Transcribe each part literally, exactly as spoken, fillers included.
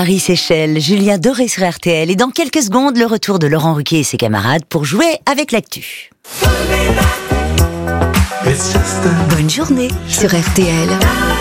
Paris-Séchelles, Julien Doré sur R T L. Et dans quelques secondes, le retour de Laurent Ruquier et ses camarades pour jouer avec l'actu. Bonne journée sur R T L.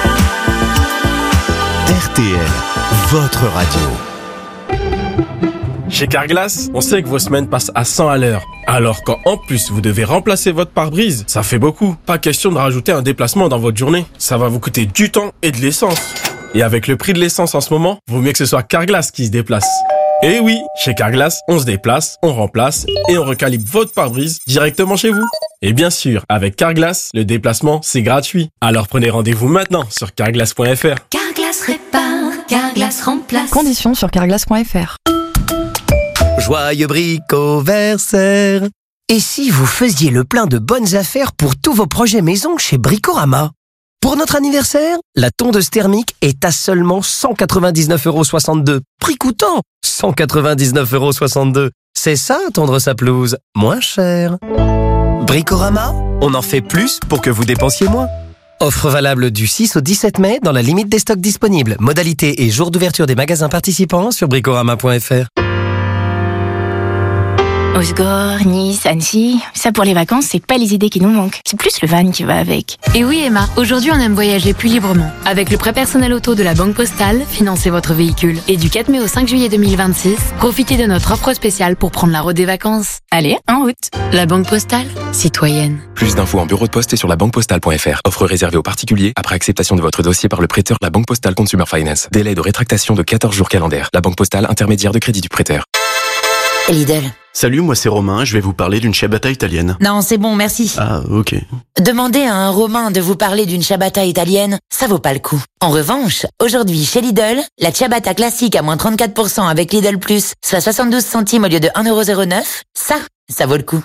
R T L, votre radio. Chez Carglass, on sait que vos semaines passent à cent à l'heure. Alors quand en plus vous devez remplacer votre pare-brise, ça fait beaucoup. Pas question de rajouter un déplacement dans votre journée. Ça va vous coûter du temps et de l'essence. Et avec le prix de l'essence en ce moment, vaut mieux que ce soit Carglass qui se déplace. Et oui, chez Carglass, on se déplace, on remplace et on recalibre votre pare-brise directement chez vous. Et bien sûr, avec Carglass, le déplacement, c'est gratuit. Alors prenez rendez-vous maintenant sur carglass point f r. Carglass répare, Carglass remplace. Conditions sur carglass point f r. Joyeux bricoversaire. Et si vous faisiez le plein de bonnes affaires pour tous vos projets maison chez Bricorama? Pour notre anniversaire, la tondeuse thermique est à seulement cent quatre-vingt-dix-neuf euros soixante-deux. Prix coûtant cent quatre-vingt-dix-neuf euros soixante-deux. C'est ça, tondre sa pelouse, moins cher. Bricorama, on en fait plus pour que vous dépensiez moins. Offre valable du six au dix-sept mai dans la limite des stocks disponibles. Modalité et jour d'ouverture des magasins participants sur bricorama point f r. Osgore, Nice, Annecy, ça pour les vacances, c'est pas les idées qui nous manquent. C'est plus le van qui va avec. Et oui Emma, aujourd'hui on aime voyager plus librement. Avec le prêt personnel auto de la Banque Postale, financez votre véhicule. Et du quatre mai au cinq juillet deux mille vingt-six, profitez de notre offre spéciale pour prendre la route des vacances. Allez, en route. La Banque Postale, citoyenne. Plus d'infos en bureau de poste et sur la banque postale point f r. Offre réservée aux particuliers après acceptation de votre dossier par le prêteur La Banque Postale Consumer Finance. Délai de rétractation de quatorze jours calendaires. La Banque Postale, intermédiaire de crédit du prêteur. Lidl. Salut, moi c'est Romain, je vais vous parler d'une ciabatta italienne. Non, c'est bon, merci. Ah, ok. Demander à un Romain de vous parler d'une ciabatta italienne, ça vaut pas le coup. En revanche, aujourd'hui chez Lidl, la ciabatta classique à moins trente-quatre pour cent avec Lidl Plus, soit soixante-douze centimes au lieu de un euro zéro neuf, ça, ça vaut le coup.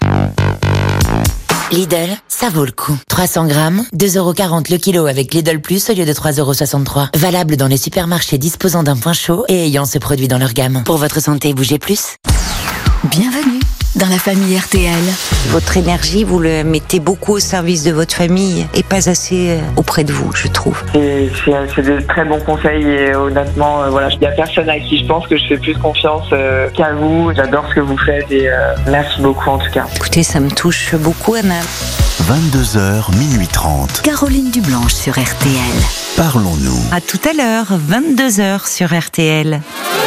Lidl, ça vaut le coup. trois cents grammes, deux euros quarante le kilo avec Lidl Plus au lieu de trois euros soixante-trois. Valable dans les supermarchés disposant d'un point chaud et ayant ce produit dans leur gamme. Pour votre santé, bougez plus. Bienvenue dans la famille R T L. Votre énergie, vous le mettez beaucoup au service de votre famille et pas assez auprès de vous, je trouve. C'est, c'est, c'est de très bons conseils et honnêtement, euh, voilà, il n'y a personne à qui je pense que je fais plus confiance euh, qu'à vous. J'adore ce que vous faites et euh, merci beaucoup en tout cas. Écoutez, ça me touche beaucoup, Anna. vingt-deux heures, minuit trente. Caroline Dublanche sur R T L. Parlons-nous. À tout à l'heure, vingt-deux heures sur R T L.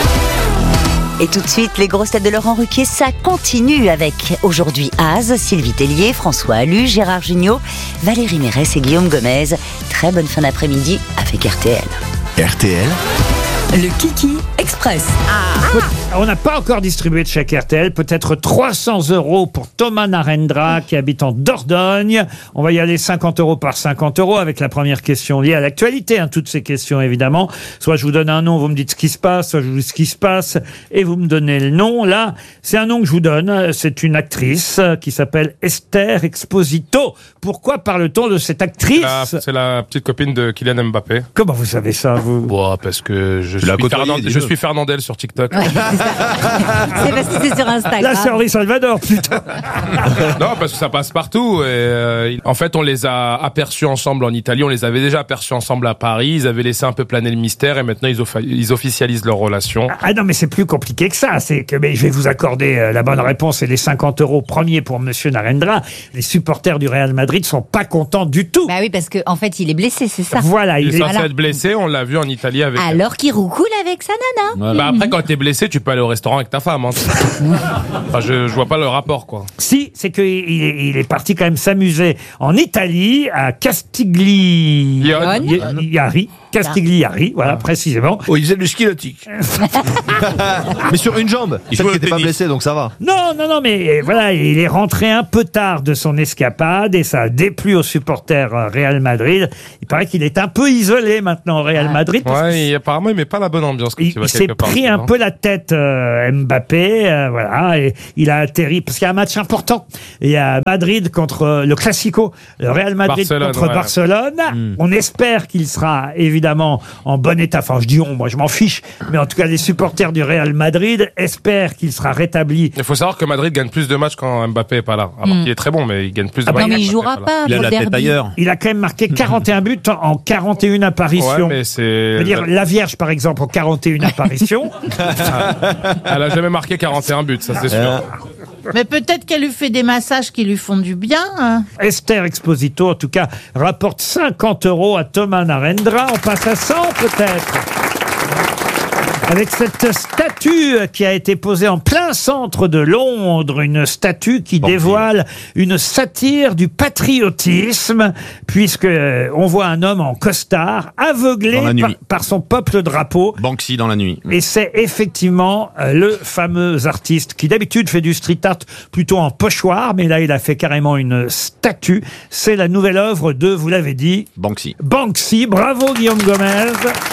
Et tout de suite, les grosses têtes de Laurent Ruquier, ça continue avec aujourd'hui Az, Sylvie Tellier, François Allu, Gérard Jugnot, Valérie Mérès et Guillaume Gomez. Très bonne fin d'après-midi avec R T L. R T L. Le Kiki Express. Ah. On n'a pas encore distribué de chèque R T L, peut-être trois cents euros pour Thomas Narendra qui habite en Dordogne. On va y aller cinquante euros par cinquante euros avec la première question liée à l'actualité, hein, toutes ces questions évidemment. Soit je vous donne un nom, vous me dites ce qui se passe, soit je vous dis ce qui se passe et vous me donnez le nom. Là, c'est un nom que je vous donne, c'est une actrice qui s'appelle Esther Exposito. Pourquoi parle-t-on de cette actrice ? C'est la, c'est la petite copine de Kylian Mbappé. Comment vous savez ça, vous ? Bon, parce que je, suis, Fernand, je suis Fernandel sur TikTok. Ouais, c'est parce que c'est sur Instagram. Là, c'est Henri Salvador, putain. Non, parce que ça passe partout. Et euh, en fait, on les a aperçus ensemble en Italie. On les avait déjà aperçus ensemble à Paris. Ils avaient laissé un peu planer le mystère et maintenant ils, offa- ils officialisent leur relation. Ah non, mais c'est plus compliqué que ça. C'est que mais je vais vous accorder euh, la bonne réponse et les cinquante euros premiers pour Monsieur Narendra. Les supporters du Real Madrid sont pas contents du tout. Bah oui, parce qu'en en fait, il est blessé, c'est ça. Voilà, il, il est censé voilà. être blessé. On l'a vu en Italie avec. Alors qu'il roucoule avec sa nana. Voilà. Bah après, quand t'es blessé, tu peux aller au restaurant avec ta femme. Hein. Enfin, je, je vois pas le rapport, quoi. Si, c'est qu'il est, il est parti quand même s'amuser en Italie, à Castigliari. Castigliari, voilà, précisément. Oh, il faisait du ski nautique. Mais sur une jambe. Il n'était pas blessé, donc ça va. Non, non, non, mais voilà, il est rentré un peu tard de son escapade et ça a déplu aux supporters Real Madrid. Il paraît qu'il est un peu isolé maintenant au Real Madrid. Ouais, et apparemment, il met pas la bonne ambiance. Il, il s'est pris part, un peu la tête, euh, Mbappé, euh, voilà, et il a atterri parce qu'il y a un match important Non, il y a Madrid contre le Classico, le Real Madrid Barcelone, contre ouais. Barcelone. Mm. On espère qu'il sera évidemment en bon état. Enfin, je dis on, moi je m'en fiche, mais en tout cas les supporters du Real Madrid espèrent qu'il sera rétabli. Il faut savoir que Madrid gagne plus de matchs quand Mbappé est pas là. Alors Mm. qu'il est très bon, mais il gagne plus de Ah bah, matchs. Non, mais il quand jouera Mbappé est pas là. pour le derby. Il a quand même marqué quarante et un buts en quarante et une apparitions. Ouais, mais c'est. Je veux dire, la Vierge, par exemple, en quarante et une apparitions. Elle a jamais marqué quarante et un buts, ça c'est sûr. Mais peut-être qu'elle lui fait des massages qui lui font du bien. hein. Esther Exposito, en tout cas, rapporte cinquante euros à Thomas Narendra. On passe à cent peut-être. Avec cette statue qui a été posée en plein centre de Londres, une statue qui dévoile une satire du patriotisme, puisque euh, on voit un homme en costard, aveuglé Dans la nuit. par, par son peuple drapeau. Banksy dans la nuit. Et c'est effectivement euh, le fameux artiste qui d'habitude fait du street art plutôt en pochoir, mais là il a fait carrément une statue. C'est la nouvelle œuvre de, vous l'avez dit, Banksy. Banksy. Bravo Guillaume Gomez.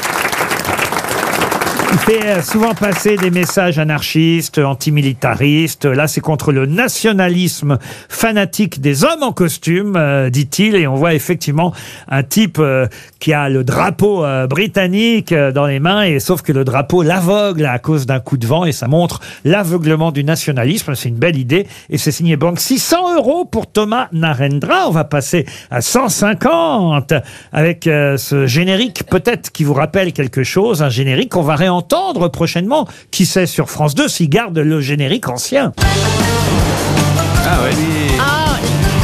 Il fait souvent passer des messages anarchistes, antimilitaristes. Là, c'est contre le nationalisme fanatique des hommes en costume, euh, dit-il. Et on voit effectivement un type euh, qui a le drapeau euh, britannique euh, dans les mains. Et sauf que le drapeau l'aveugle à cause d'un coup de vent. Et ça montre l'aveuglement du nationalisme. C'est une belle idée. Et c'est signé Banksy. cent euros pour Thomas Narendra. On va passer à cent cinquante avec euh, ce générique peut-être qui vous rappelle quelque chose. Un générique qu'on va réentendre entendre prochainement. Qui sait sur France deux s'ils gardent le générique ancien. Ah ouais. Ah,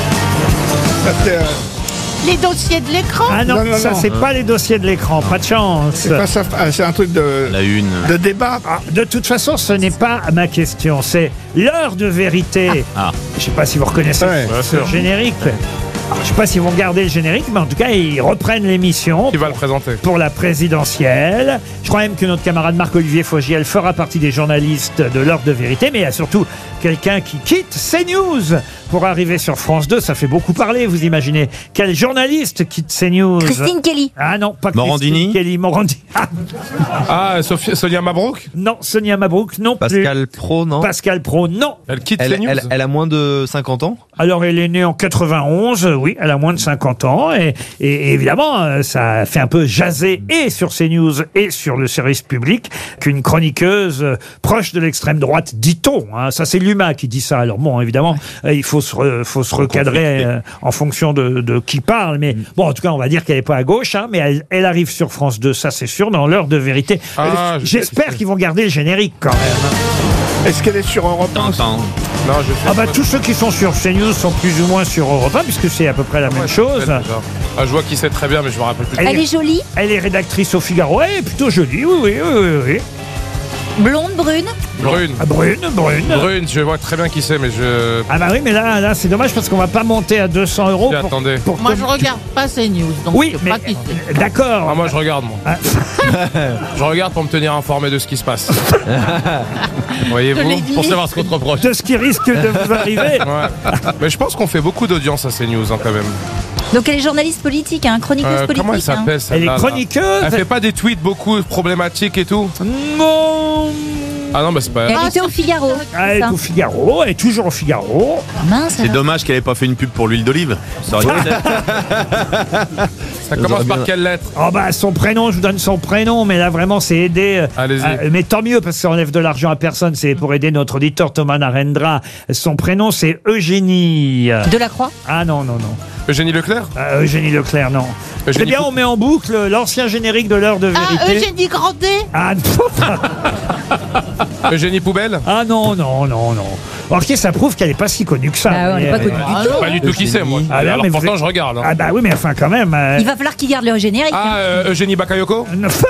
les dossiers de l'écran. Ah non, Non, non, ça non. c'est pas les dossiers de l'écran, pas de chance. C'est pas ça, ah, c'est un truc de, La une. de débat. Ah, de toute façon, ce n'est pas ma question, c'est l'heure de vérité. Ah. Je sais pas si vous reconnaissez Ouais, ce bien sûr. générique. Alors, je sais pas s'ils vont garder le générique, mais en tout cas, ils reprennent l'émission Qui va le présenter? pour la présidentielle. Je crois même que notre camarade Marc-Olivier Fogiel fera partie des journalistes de l'heure de vérité, mais il y a surtout quelqu'un qui quitte CNews pour arriver sur France deux. Ça fait beaucoup parler, vous imaginez. Quel journaliste quitte CNews? Christine Kelly. Ah non, pas Morandini. Christine Kelly. Morandini. Ah, Ah, Sophie- Sonia Mabrouk? non, Sonia Mabrouk non Pascal Pro, non plus. Pascal Pro, non. Elle quitte elle, CNews? elle, elle a moins de cinquante ans. Alors, elle est née en quatre-vingt-onze, oui, elle a moins de cinquante ans, et, et- et évidemment, euh, ça fait un peu jaser et sur CNews et sur le service public qu'une chroniqueuse euh, proche de l'extrême droite, dit-on, hein, ça c'est l'U M A qui dit ça, alors bon, évidemment, euh, il faut se, re- faut se recadrer euh, en fonction de, de qui parle, mais bon, en tout cas, on va dire qu'elle n'est pas à gauche, hein, mais elle, elle arrive sur France deux, ça c'est sûr, dans l'heure de vérité. Ah, je- J'espère qu'ils vont garder le générique quand même. Est-ce qu'elle est sur Europe un? Tintin. Non, je sais. Ah bah tous ceux qui sont sur CNews sont plus ou moins sur Europe un, puisque c'est à peu près la même chose. Ah, je vois qui c'est très bien, mais je me rappelle plus. Elle est jolie, Elle est rédactrice au Figaro. Elle est plutôt jolie, oui, oui, oui, oui, oui. blonde, brune. Brune. Ah, brune, brune. Brune, je vois très bien qui c'est, mais je. Ah bah oui, mais là, là c'est dommage parce qu'on va pas monter à deux cents euros. Si, pour, attendez. pour Moi, Tom- je regarde pas ces news, donc Oui, je sais mais pas qui c'est. d'accord. Ah, moi, je regarde, moi. Ah. Je regarde pour me tenir informé de ce qui se passe. Je l'ai Voyez-vous, dit. pour savoir ce qu'on te reproche. De ce qui risque de vous arriver. Ouais. Mais je pense qu'on fait beaucoup d'audience à CNews, hein, quand même. Donc elle est journaliste politique, hein, chroniqueuse Euh, politique. comment elle hein. s'appelle, Elle est celle-là là chroniqueuse. Elle fait pas des tweets beaucoup problématiques et tout? Non. Ah non, bah c'est pas. Elle était au Figaro. Elle c'est est ça. au Figaro, elle est toujours au Figaro. Mince. C'est alors. dommage qu'elle ait pas fait une pub pour l'huile d'olive. Ça aurait été- Ça commence par quelle lettre? Oh bah son prénom, je vous donne son prénom, mais là vraiment c'est aider. euh, Allez-y. euh, mais tant mieux parce que ça enlève de l'argent à personne, c'est pour aider notre auditeur Thomas Narendra. Son prénom c'est Eugénie. Delacroix. Ah non non non. Eugénie Leclerc? Euh, Eugénie Leclerc non. C'est Eugénie bien, Pou- on met en boucle l'ancien générique de l'heure de Ah, vérité. Eugénie Grandet. Ah, Eugénie Poubelle? ah non non non non. Alors qui ça prouve qu'elle est pas si connue que ça. Ah ouais, on mais, n'est pas euh, connue du Ah tout. non. Pas du tout qui c'est, moi. Ah, là, Alors mais vous pourtant, êtes- je regarde. hein. Ah bah oui mais enfin quand même. euh, Il va falloir qu'il garde le générique. Ah, euh, Eugénie Bakayoko?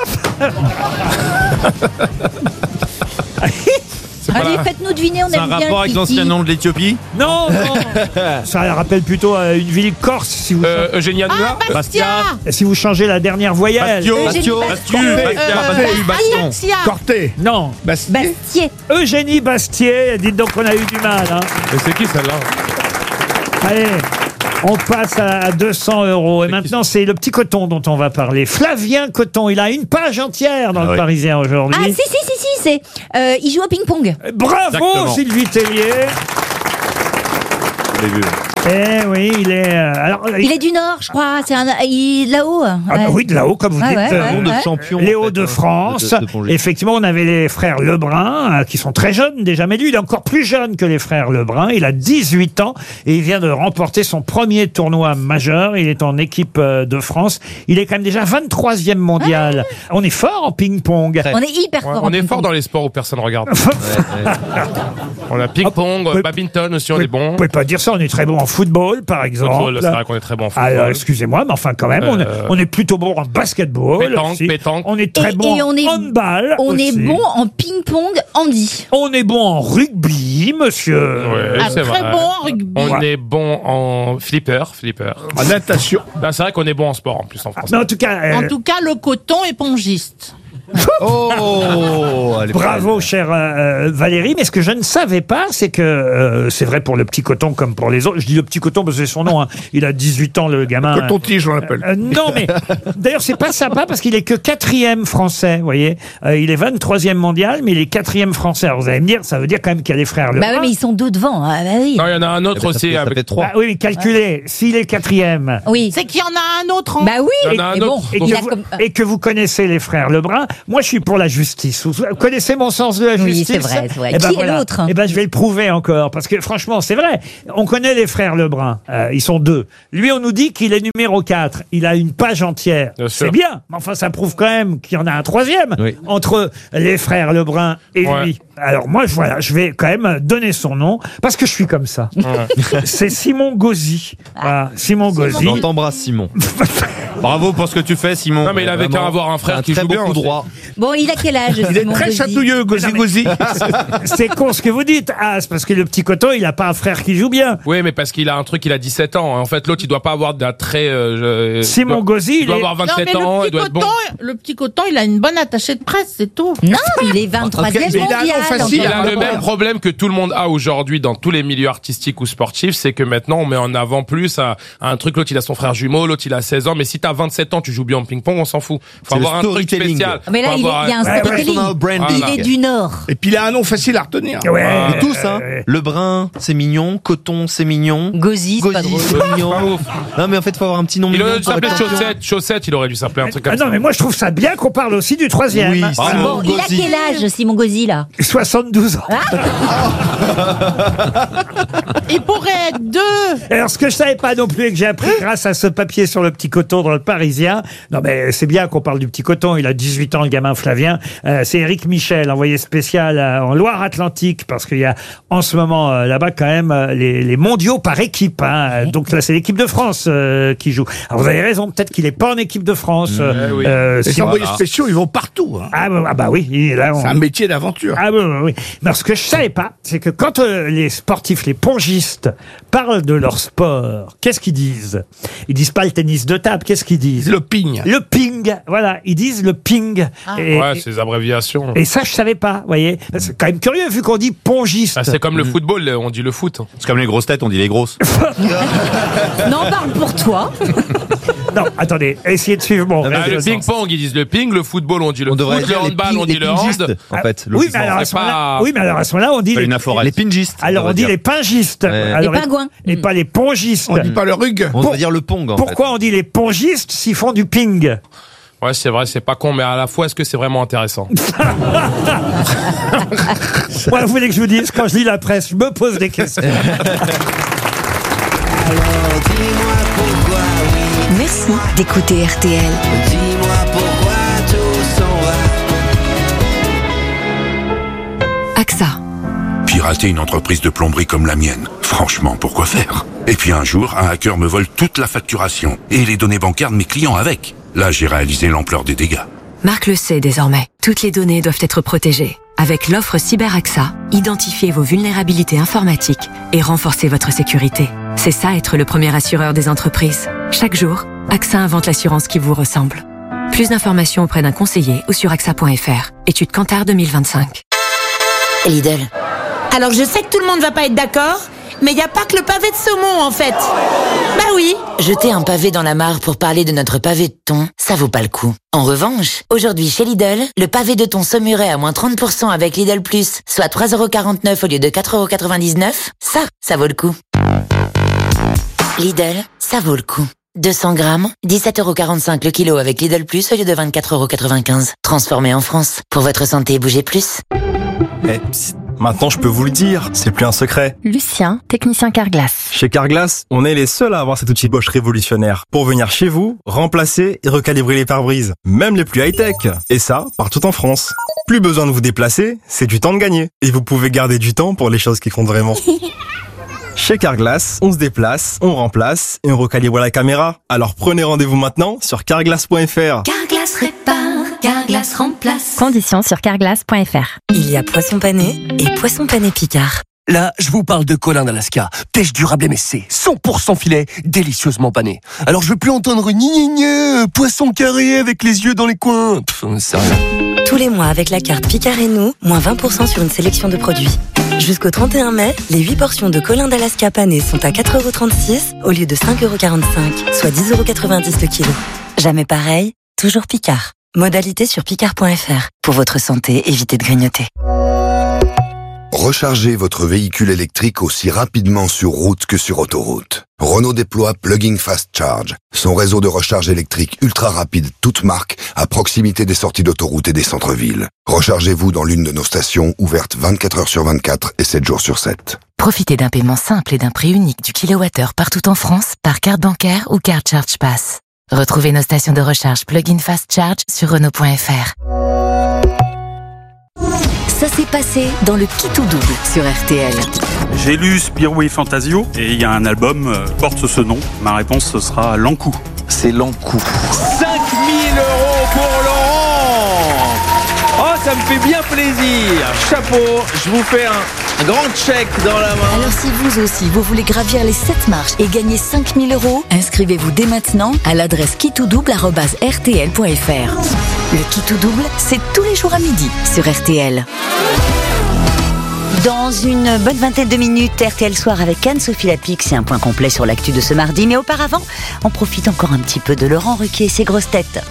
C'est pas Allez, la- faites-nous deviner, on C'est un aime bien rapport le avec kiki. l'ancien nom de l'Éthiopie. Non non. Ça rappelle plutôt euh, une ville corse si vous Euh, Eugénie Hanouna? Ah, Bastia. si vous changez la dernière voyelle. Bastio, Eugénie Bastio, Bastien. Bastio, Euh, Bastia, Bastio, Baston. Ayaxia. Corté. Non. Bastille. Bastier. Eugénie Bastier, dites donc qu'on a eu du mal. Hein. Mais c'est qui celle-là? Allez, on passe à deux cents euros. Et maintenant, c'est le petit Coton dont on va parler. Flavien Coton, il a une page entière dans Ah le oui. Parisien aujourd'hui. Ah si si si si, c'est euh, il joue au ping-pong. Bravo Exactement. Sylvie Tellier. l'ai vu. Eh oui, il est. euh, alors, Il est du Nord, je crois. C'est un, il là-haut. Ah bah oui, de là-haut, comme vous Ouais, dites. ouais, euh, ouais, Nom de ouais. champion. Les en fait, Hauts-de-France. de- de Pongis. Effectivement, on avait les frères Lebrun, euh, qui sont très jeunes déjà, mais lui, il est encore plus jeune que les frères Lebrun. Il a dix-huit ans et il vient de remporter son premier tournoi majeur. Il est en équipe euh, de France. Il est quand même déjà vingt-troisième mondial. On est fort en ping-pong. On est hyper Ouais, fort. on en est ping-pong. fort dans les sports où personne regarde. On a ping-pong, Oui. badminton aussi, on Vous est bon. Vous pouvez pas dire ça, on est très bon en football, par exemple. Football, c'est vrai qu'on est très bon en football. Alors, excusez-moi, mais enfin, quand même, on, est, Euh, on est plutôt bon en basketball. pétanque, aussi. pétanque. On est très Et- bon et on est- en handball. On est aussi. bon en ping-pong handi. On est bon en rugby, monsieur. Ouais, Ah, c'est très vrai. bon en rugby. On Ouais. est bon en flipper, flipper. En natation. Là, c'est vrai qu'on est bon en sport en plus en France. Mais en tout cas, euh, En tout cas, le coton est pongiste. Oh, elle est bravo, chère euh, Valérie. Mais ce que je ne savais pas, c'est que euh, c'est vrai pour le petit coton comme pour les autres. Je dis le petit coton parce que c'est son nom. Hein. Il a dix-huit ans, le gamin. Coton-tige, on l'appelle. Euh, non, mais d'ailleurs, c'est pas sympa parce qu'il est que quatrième français, vous voyez. Euh, il est vingt-troisième mondial, mais il est quatrième français. Alors, vous allez me dire, ça veut dire quand même qu'il y a les frères Lebrun. Bah oui, mais ils sont deux devant. Ah, bah oui. Non, il y en a un autre Ça aussi fait- ça avec fait trois. Ah oui, mais calculez, s'il est quatrième. Oui. C'est qu'il y en a un autre en. Bah oui. Il y en a un et bon, autre. Et il que, a vous, comme- et que vous connaissez les frères Lebrun, moi je suis pour la justice. Vous connaissez mon sens de la Oui, justice? c'est vrai, c'est vrai. Eh ben Qui est voilà. l'autre? Eh ben je vais le prouver encore, parce que franchement c'est vrai. On connaît les frères Lebrun, euh, ils sont deux. Lui on nous dit qu'il est numéro quatre. Il a une page entière. Bien sûr. C'est bien, mais enfin ça prouve quand même qu'il y en a un troisième Oui. entre les frères Lebrun et Ouais. lui. Alors moi je, voilà, je vais quand même donner son nom, parce que je suis comme ça. C'est Simon Gauzy. Voilà, Simon Gauzy. On t'embrasse, Simon. Bravo pour ce que tu fais, Simon. Non, mais il avait Vraiment, qu'à avoir un frère t'as qui très joue beau bien coup aussi. droit. Bon, il a quel âge Il est Simon très Gauzy chatouilleux, Gozi Gozi. C'est con ce que vous dites, As, parce que le petit coton, il a pas un frère qui joue bien. Oui, mais parce qu'il a un truc, il a dix-sept ans. En fait, l'autre, il doit pas avoir d'attrait. Euh, je- Simon il doit- Gauzy, il doit il est- avoir Non, mais vingt-sept ans, le il petit, doit être bon. coton, le petit coton, il a une bonne attachée de presse, c'est tout. Non, il est vingt-troisième il a un nom mondial. facile, Il encore. a le même problème que tout le monde a aujourd'hui dans tous les milieux artistiques ou sportifs, c'est que maintenant on met en avant plus à, à un truc, l'autre il a son frère jumeau, l'autre il a seize ans, mais si t'as vingt-sept ans, tu joues bien en ping-pong, on s'en fout. Faut C'est le avoir un truc storytelling. spécial. Mais là, Faut il, est- avoir il y a un un- ouais, storytelling. son branding. Il est du Nord. Et puis il a un nom facile à retenir. Ouais. Et tous, hein. Lebrun, c'est mignon. Coton, c'est mignon. Gauzy, c'est pas Gauzy, drôle. c'est mignon. Pas ouf. Non, mais en fait, faut avoir un petit nom Il mignon. aurait dû pour s'appeler être champion. Chaussette, Chaussette, il aurait dû s'appeler un truc comme Ah ça. non, mais moi je trouve ça bien qu'on parle aussi du troisième. Oui, Hein. Simon Bon, il a Gauzy. quel âge, Simon Gauzy, là soixante-douze ans. Il pourrait être deux. Alors, ce que je savais pas non plus et que j'ai appris grâce à ce papier sur le petit coton dans le Parisien, non mais c'est bien qu'on parle du petit coton, il a dix-huit ans le gamin Flavien, euh, c'est Éric Michel, envoyé spécial euh, en Loire-Atlantique, parce qu'il y a en ce moment euh, là-bas quand même euh, les, les mondiaux par équipe, hein. Donc là c'est l'équipe de France euh, qui joue. Alors vous avez raison, peut-être qu'il est pas en équipe de France. euh, Eh oui. euh, Les si- envoyés spéciaux, ils vont partout. Hein. ah, bah, ah bah oui, il- là, on- C'est un métier d'aventure. Ah oui, oui, oui. Mais ce que je savais pas, c'est que quand euh, les sportifs, les pongistes, parlent de leur sport, qu'est-ce qu'ils disent? Ils disent pas le tennis de table, qu'est-ce qu'ils disent? Le ping. Le ping, voilà, ils disent le ping. Et, Ouais, c'est des abréviations. et ça, je savais pas, vous voyez. C'est quand même curieux, vu qu'on dit pongiste. Ah, c'est comme le football, on dit le foot. C'est comme les grosses têtes, on dit les grosses. Non, parle pour toi. Non, attendez, essayez de suivre mon Ah, le raisonnement. ping-pong, ils disent le ping, le football, on dit le On devrait foot, le dire les handball, ping- on dit les le pingistes, hand. en fait. Oui mais, alors, à c'est ce moment-là, pas- oui, mais alors à ce moment-là, on dit Pas les, une info, les pingistes. alors on dit les pingistes. Ouais. Alors, Les pingouins. Et pas les pongistes. On dit pas le rug. On Pour- devrait dire le pong, en fait. Pourquoi on dit les pongistes s'ils font du ping? Ouais, c'est vrai, c'est pas con, mais à la fois, est-ce que c'est vraiment intéressant? Moi, vous voulez que je vous dise, quand je lis la presse, je me pose des questions. Merci d'écouter R T L. AXA. Pirater une entreprise de plomberie comme la mienne, franchement, pourquoi faire? Et puis un jour, un hacker me vole toute la facturation et les données bancaires de mes clients avec. Là, j'ai réalisé l'ampleur des dégâts. Marc le sait désormais. Toutes les données doivent être protégées. Avec l'offre Cyber AXA, identifiez vos vulnérabilités informatiques et renforcez votre sécurité. C'est ça être le premier assureur des entreprises. Chaque jour, AXA invente l'assurance qui vous ressemble. Plus d'informations auprès d'un conseiller ou sur A X A point F R. Étude Kantar deux mille vingt-cinq. Lidl. Alors je sais que tout le monde va pas être d'accord, mais il n'y a pas que le pavé de saumon en fait. Bah oui. Jeter un pavé dans la mare pour parler de notre pavé de thon, ça vaut pas le coup. En revanche, aujourd'hui chez Lidl, le pavé de thon saumuré à moins trente pour cent avec Lidl Plus, soit trois euros quarante-neuf au lieu de quatre euros quatre-vingt-dix-neuf, ça, ça vaut le coup. Lidl, ça vaut le coup. deux cents grammes, dix-sept euros quarante-cinq le kilo avec Lidl Plus au lieu de vingt-quatre euros quatre-vingt-quinze. Transformé en France. Pour votre santé, bougez plus. Eh, psst, maintenant je peux vous le dire, c'est plus un secret. Lucien, technicien Carglass. Chez Carglass, on est les seuls à avoir cet outil Bosch révolutionnaire pour venir chez vous, remplacer et recalibrer les pare-brises, même les plus high-tech. Et ça, partout en France. Plus besoin de vous déplacer, c'est du temps de gagner. Et vous pouvez garder du temps pour les choses qui comptent vraiment. Chez Carglass, on se déplace, on remplace et on recalibre la caméra. Alors prenez rendez-vous maintenant sur carglass point f r. Carglass répare, Carglass remplace. Conditions sur carglass point f r. Il y a poisson pané et poisson pané Picard. Là, je vous parle de colin d'Alaska. Pêche durable M S C, cent pour cent filet, délicieusement pané. Alors je veux plus entendre gni gni gni, poisson carré avec les yeux dans les coins. Pff, ça rien. Tous les mois avec la carte Picard et nous, moins vingt pour cent sur une sélection de produits. Jusqu'au trente et un mai, les huit portions de colin d'Alaska pané sont à quatre euros trente-six au lieu de cinq euros quarante-cinq, soit dix euros quatre-vingt-dix le kilo. Jamais pareil, toujours Picard. Modalité sur picard point f r. Pour votre santé, évitez de grignoter. Rechargez votre véhicule électrique aussi rapidement sur route que sur autoroute. Renault déploie Plug-in Fast Charge, son réseau de recharge électrique ultra rapide toute marque à proximité des sorties d'autoroute et des centres-villes. Rechargez-vous dans l'une de nos stations ouvertes vingt-quatre heures sur vingt-quatre et sept jours sur sept. Profitez d'un paiement simple et d'un prix unique du kilowattheure partout en France par carte bancaire ou carte Charge Pass. Retrouvez nos stations de recharge Plug-in Fast Charge sur Renault point f r. Ça s'est passé dans le Qui tout double sur R T L. J'ai lu Spirou et Fantasio et il y a un album euh, porte ce nom. Ma réponse ce sera L'Ankou. C'est L'Ankou. cinq mille euros pour Laurent. Oh, ça me fait bien plaisir. Chapeau, je vous fais un, un grand chèque dans la main. Alors si vous aussi, vous voulez gravir les sept marches et gagner cinq mille euros, inscrivez-vous dès maintenant à l'adresse qui tout double arobase r t l point f r. Le Qui tout double, c'est tous les jours à midi sur R T L. Dans une bonne vingtaine de minutes, R T L Soir avec Anne-Sophie Lapix, c'est un point complet sur l'actu de ce mardi. Mais auparavant, on profite encore un petit peu de Laurent Ruquier et ses grosses têtes.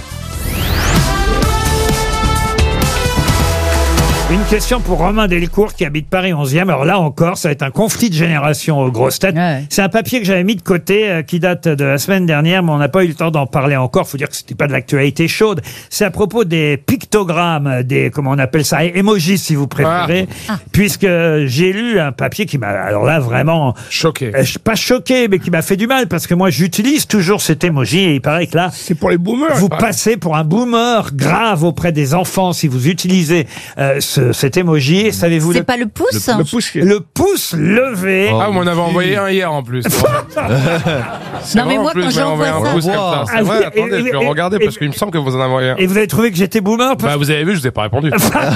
Une question pour Romain Delcourt qui habite Paris onzième. Alors là encore, ça va être un conflit de génération aux grosses têtes. Ouais. C'est un papier que j'avais mis de côté euh, qui date de la semaine dernière, mais on n'a pas eu le temps d'en parler encore. Faut dire que c'était pas de l'actualité chaude. C'est à propos des pictogrammes, des, comment on appelle ça, emojis si vous préférez. Ah. Puisque j'ai lu un papier qui m'a, alors là vraiment choqué. Euh, pas choqué, mais qui m'a fait du mal parce que moi j'utilise toujours cet emoji et il paraît que là, c'est pour les boomers. Vous passez pour un boomer grave auprès des enfants si vous utilisez euh, ce cet emoji, savez-vous C'est le... pas le pouce Le, le pouce, le pouce levé. Oh, ah, on m'en avait envoyé un hier en plus. Non mais moi quand j'envoie ça, un pouce comme ça. C'est vrai, attendez, je vais regarder parce qu'il me semble que vous en avez envoyé un. Et vous avez trouvé que j'étais boomer parce... Bah vous avez vu, je vous ai pas répondu.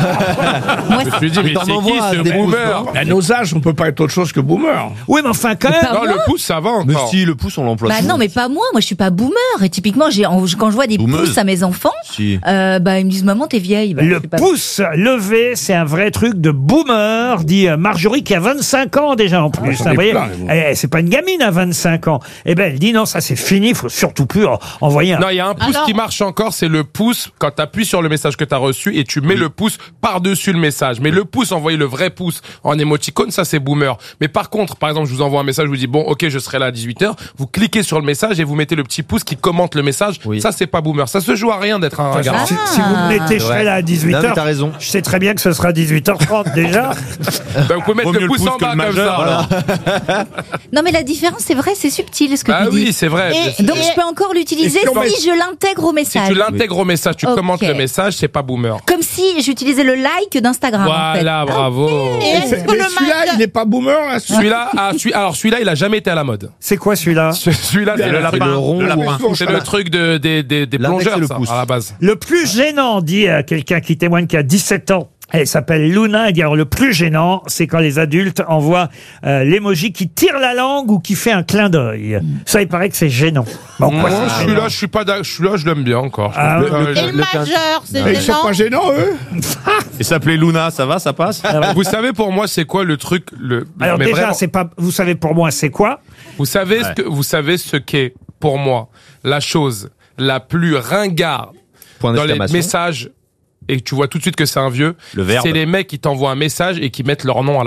Je me suis dit, mais c'est qui ce boomer? À nos âges, on peut pas être autre chose que boomer. Oui, mais enfin quand même. Non, le pouce ça va encore. Mais si, le pouce on l'emploie. Bah non, mais pas moi. Moi, je suis pas boomer. Et typiquement, j'ai quand je vois des Boomeuse. pouces à mes enfants, Si. euh, bah ils me disent maman t'es vieille. Bah, Le je suis pas- pouce levé, c'est un vrai truc de boomer, dit Marjorie qui a vingt-cinq ans déjà en plus. j'en Vous ai voyez, plein, mais bon. Eh, c'est pas une gamine à vingt-cinq ans. Eh ben elle dit non, ça c'est fini, il faut surtout plus en- envoyer un... Non, il y a un pouce Alors- qui marche encore, c'est le pouce quand tu appuies sur le message que tu as reçu et tu mets le pouce par-dessus le message. Mais le pouce, envoyer le vrai pouce en émoticône, ça c'est boomer. Mais par contre, par exemple, je vous envoie un message, je vous dis bon, OK, je serai là à dix-huit heures, vous cliquez sur le message et vous mettez le petit pouce qui commente le message. Oui. Ça c'est pas boomer. Ça se joue à rien d'être un ringard. Si, si vous me mettez, je vrai. serai là à dix-huit Non, mais heures. t'as raison. Je sais très bien que ce sera dix-huit heures trente déjà. Ben, vous pouvez mettre Vaut le mieux pouce, le pouce en que bas le comme majeur, ça. voilà. Non mais la différence c'est vrai, c'est subtil ce que Ah tu oui, dis. c'est vrai. Et donc je peux encore l'utiliser Et si on met- si je l'intègre au Si message. tu l'intègres au message, tu Ok. commentes le message, c'est pas boomer. Comme si j'utilisais le like d'Instagram. en fait. Voilà, bravo. Et est-ce Mais que le celui-là, Mac- il n'est pas boomer, là. Celui-là, ah, celui- alors celui-là, il a jamais été à la mode. C'est quoi celui-là? Ce- Celui-là, c'est Le le lapin, lapin. le rond Le ou lapin. un- C'est le truc de, des, des, des L'index plongeurs, et le ça, pouce. à la base. Le plus gênant, dit euh, quelqu'un qui témoigne qui a dix-sept ans. Elle s'appelle Luna. Elle dit alors, le plus gênant, c'est quand les adultes envoient euh, l'emoji qui tire la langue ou qui fait un clin d'œil. Ça, il paraît que c'est gênant. Bon, quoi, Moi, c'est je suis gênant là, je suis pas, d'ac- je suis là, je l'aime bien encore. Je Ah, trouve que- le- euh, Et le majeur, c'est Mais ils sont gênant. pas gênants, eux. Et s'appeler Luna, ça va, ça passe? Vous savez pour moi c'est quoi le truc le Alors mais déjà, vraiment, c'est pas. Vous savez pour moi, c'est quoi? vous savez ce que vous savez ce qu'est pour moi la chose la plus ringarde Point dans les d'exclamation. messages et tu vois tout de suite que c'est un vieux, Le verbe. c'est les mecs qui t'envoient un message et qui mettent leur nom à la fin.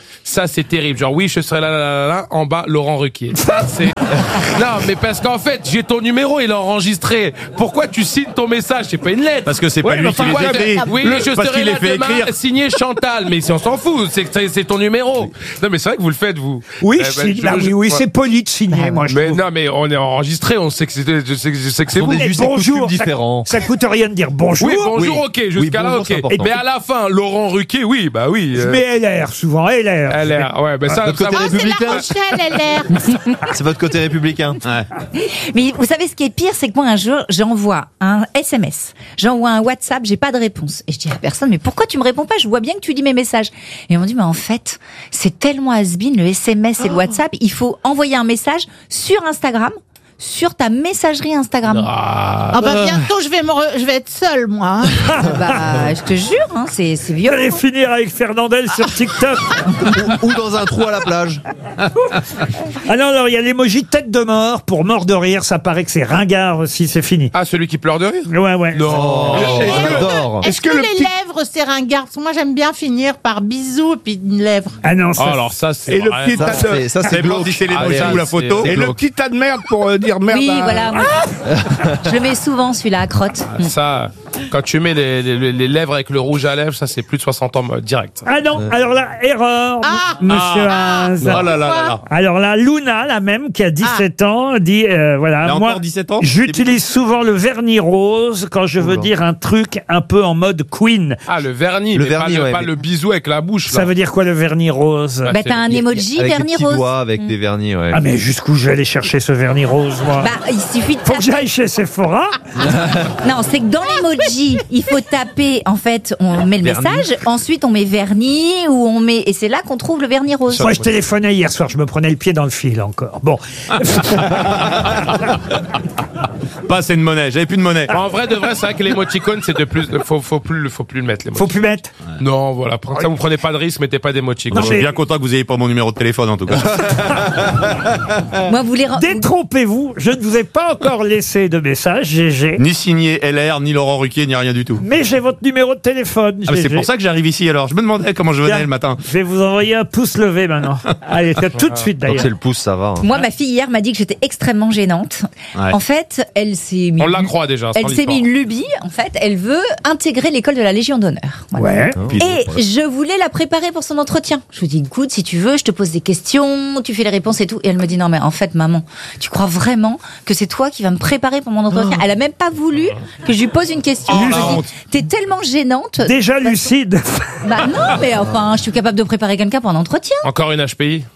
Ça, c'est terrible. Genre, oui, je serai là, là, là, là, en bas, Laurent Ruquier. Ça, c'est... Non, mais parce qu'en fait, j'ai ton numéro, il est enregistré. Pourquoi tu signes ton message? C'est pas une lettre. Parce que c'est pas Ouais, lui enfin, qui les ouais, écrit. Oui, Le- je parce serai qu'il là les fait demain, écrire. signé Chantal. Mais si on s'en fout, c'est, c'est, c'est ton numéro. Non, mais c'est vrai que vous le faites, vous. Oui, Eh je ben, signe. Bah oui, oui, c'est poli de signer, moi, je Mais trouve. non, mais on est enregistré, on sait que c'est, je sais que, je sais que c'est sont vous. des us et coutumes différents. Ça, ça coûte rien de dire bonjour. Oui, bonjour, Oui. ok, jusqu'à Oui, là, bonjour, ok. c'est important. Mais à la fin, Laurent Ruquier, oui, bah oui. Je euh, mets L R souvent, L R. L R, ouais, ben ça, Votre ça côté Oh, c'est républicain. la Rochelle, L R. C'est votre côté républicain. Ouais. Mais vous savez ce qui est pire, c'est que moi un jour j'envoie un S M S, j'envoie un WhatsApp, j'ai pas de réponse. Et je dis à la personne, mais pourquoi tu me réponds pas? Je vois bien que tu lis mes messages. Et ils m'ont dit, mais en fait, c'est tellement has-been le S M S et le WhatsApp, il faut envoyer un message sur Instagram, sur ta messagerie Instagram. Ah bah bientôt je vais me re- je vais être seule moi. hein. Bah, je te jure, hein, c'est c'est Vous violent. allez finir avec Fernandel sur TikTok. ou, ou dans un trou à la plage. Ah non, alors il y a l'emoji tête de mort pour mort de rire. Ça paraît que c'est ringard aussi, c'est fini. Ah, celui qui pleure de rire? Ouais, ouais. Non. J'adore. Est-ce que, que le les petit- lèvres c'est ringard? Parce que moi j'aime bien finir par bisous et puis une lèvre. Ah non, Oh, ça. alors ça, c'est Et le vrai. petit Ça, tas de- c'est, ça, c'est glauque. c'est l'emoji Allez, ou la c'est- photo. Et le petit tas de merde pour euh, dire merde. Oui, à- voilà. moi, je le mets souvent celui-là à crotte. Ça, quand tu mets les, les, les lèvres avec le rouge à lèvres, ça c'est plus de soixante ans euh, direct. Ah non, alors là, erreur, Ah. monsieur Haas. Oh là là là là. Alors là, Luna, la même, qui a dix-sept ans, dit, euh, voilà, Elle a moi, encore dix-sept ans j'utilise souvent le vernis rose quand je veux Oula. dire un truc un peu en mode Queen. Ah, le vernis, Le mais vernis, pas, le, ouais, pas mais- le bisou avec la bouche. Ça Là. veut dire quoi le vernis rose? Bah, Bah c'est- t'as un emoji Avec vernis des petits rose. doigts, avec des vernis, ouais. Ah mais jusqu'où je vais aller chercher ce vernis rose, moi? Bah il suffit de Faut que taper. j'aille chez Sephora. Non, c'est que dans l'emoji, il faut taper, en fait, on met le Vernis. message, ensuite on met vernis, ou on met, et c'est là qu'on trouve le vernis rose. Moi, je téléphonais hier soir, je me prenais le pied dans le fil encore. Bon. Pas assez de monnaie, j'avais plus de monnaie. En vrai, de vrai, c'est vrai que l'émoticône, c'est de plus. Faut, faut plus, faut plus le mettre. Faut plus mettre. Non, voilà. Pour ça, vous prenez pas de risque, mettez pas d'émoticône. Non, Je suis mais- bien content que vous ayez pas mon numéro de téléphone en tout cas. Moi, vous les ren- Détrompez-vous, je ne vous ai pas encore laissé de message, G G. Ni signé L R, ni Laurent Ruquier, ni rien du tout. Mais j'ai votre numéro de téléphone. Ah, mais c'est G G. pour ça que j'arrive ici alors. Je me demandais comment je venais Tiens, le matin. Je vais vous envoyer un pouce levé maintenant. Allez, tout de suite Donc d'ailleurs. c'est le pouce, ça va. hein. Moi, ma fille hier m'a dit que j'étais extrêmement gênante. Ouais. En fait, elle s'est mis. On la croit déjà. sans Elle s'est mis l'histoire. une lubie. En fait, elle veut intégrer l'école de la Légion d'honneur. Voilà. Ouais. Puis- Et je voulais la préparer pour son entretien. Je lui dis, écoute, si tu veux, je te pose des questions, tu fais les réponses et tout. Et elle me dit, non, mais en fait, maman, tu crois vraiment que c'est toi qui vas me préparer pour mon entretien? Elle a même pas voulu que je lui pose une question. Oh, je la lui dis, honte. t'es tellement gênante. Déjà lucide. Bah non, mais enfin, je suis capable de préparer quelqu'un pour un entretien. Encore une H P I.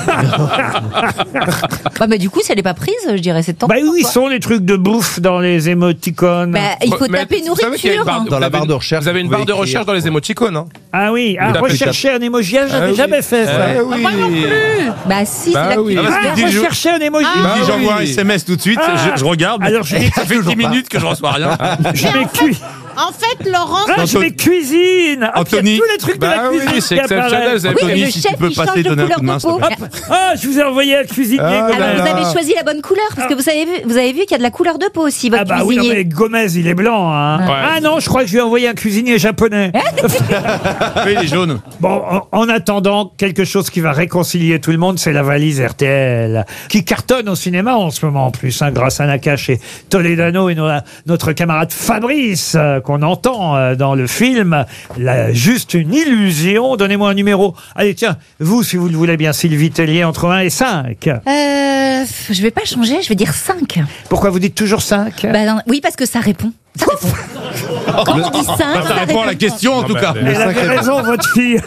Bah, bah du coup, si elle est pas prise, je dirais c'est temps. Bah oui, ils sont les trucs de bouffe dans les émoticônes. Bah, il faut Mais taper vous savez qu'il y a une nourriture. barre de- Dans vous la avez barre une- de recherche, Vous avez une vous barre pouvez de recherche écrire. dans les émoticônes. Hein. Ah oui, ah, Vous tapez- rechercher un emoji, ah, j'avais Ah oui. jamais fait ça. Ah oui. Bah si, Bah c'est là que oui. tu Ah, peux parce faire. qu'il dit, je- Rechercher un emoji. Bah Si oui. j'envoie un S M S tout de suite, Ah. je, je regarde. Alors, je ça fait dix minutes que je reçois rien. Je mets cui- En fait, Laurent, Ah, je mets cuisine. Ah, puis il y a Anthony. tous les trucs de Bah la oui, cuisine c'est qui exceptionnel, apparaissent. vous avez Oui, pas mais mis- le si chef, tu peux il passer, change de donner un couleur coup de main, de s'il te peau. plaît. Ah, je vous ai envoyé un cuisinier. Ah, Gomez. Alors vous avez choisi la bonne couleur parce que vous savez, vous avez vu qu'il y a de la couleur de peau aussi, votre Ah bah oui, non, cuisinier. mais Gomez, il est blanc. Hein. Ouais. Ah non, je crois que je lui ai envoyé un cuisinier japonais. Oui, il est jaune. Bon, en, en attendant, quelque chose qui va réconcilier tout le monde, c'est la valise R T L, qui cartonne au cinéma en ce moment en plus, hein, grâce à Nakache et Toledano et no- notre camarade Fabrice, euh, qu'on entend euh, dans le film. La, juste une illusion. Donnez-moi un numéro. Allez, tiens, vous, si vous le voulez bien, Sylvie Tellier, entre un et cinq. Euh, je vais pas changer, je vais dire cinq. Pourquoi vous dites toujours cinq? Bah non, oui, parce que ça répond. Ça répond. Quand on dit cinq, Bah, ça répond à la question en tout cas. Elle avait raison, votre fille.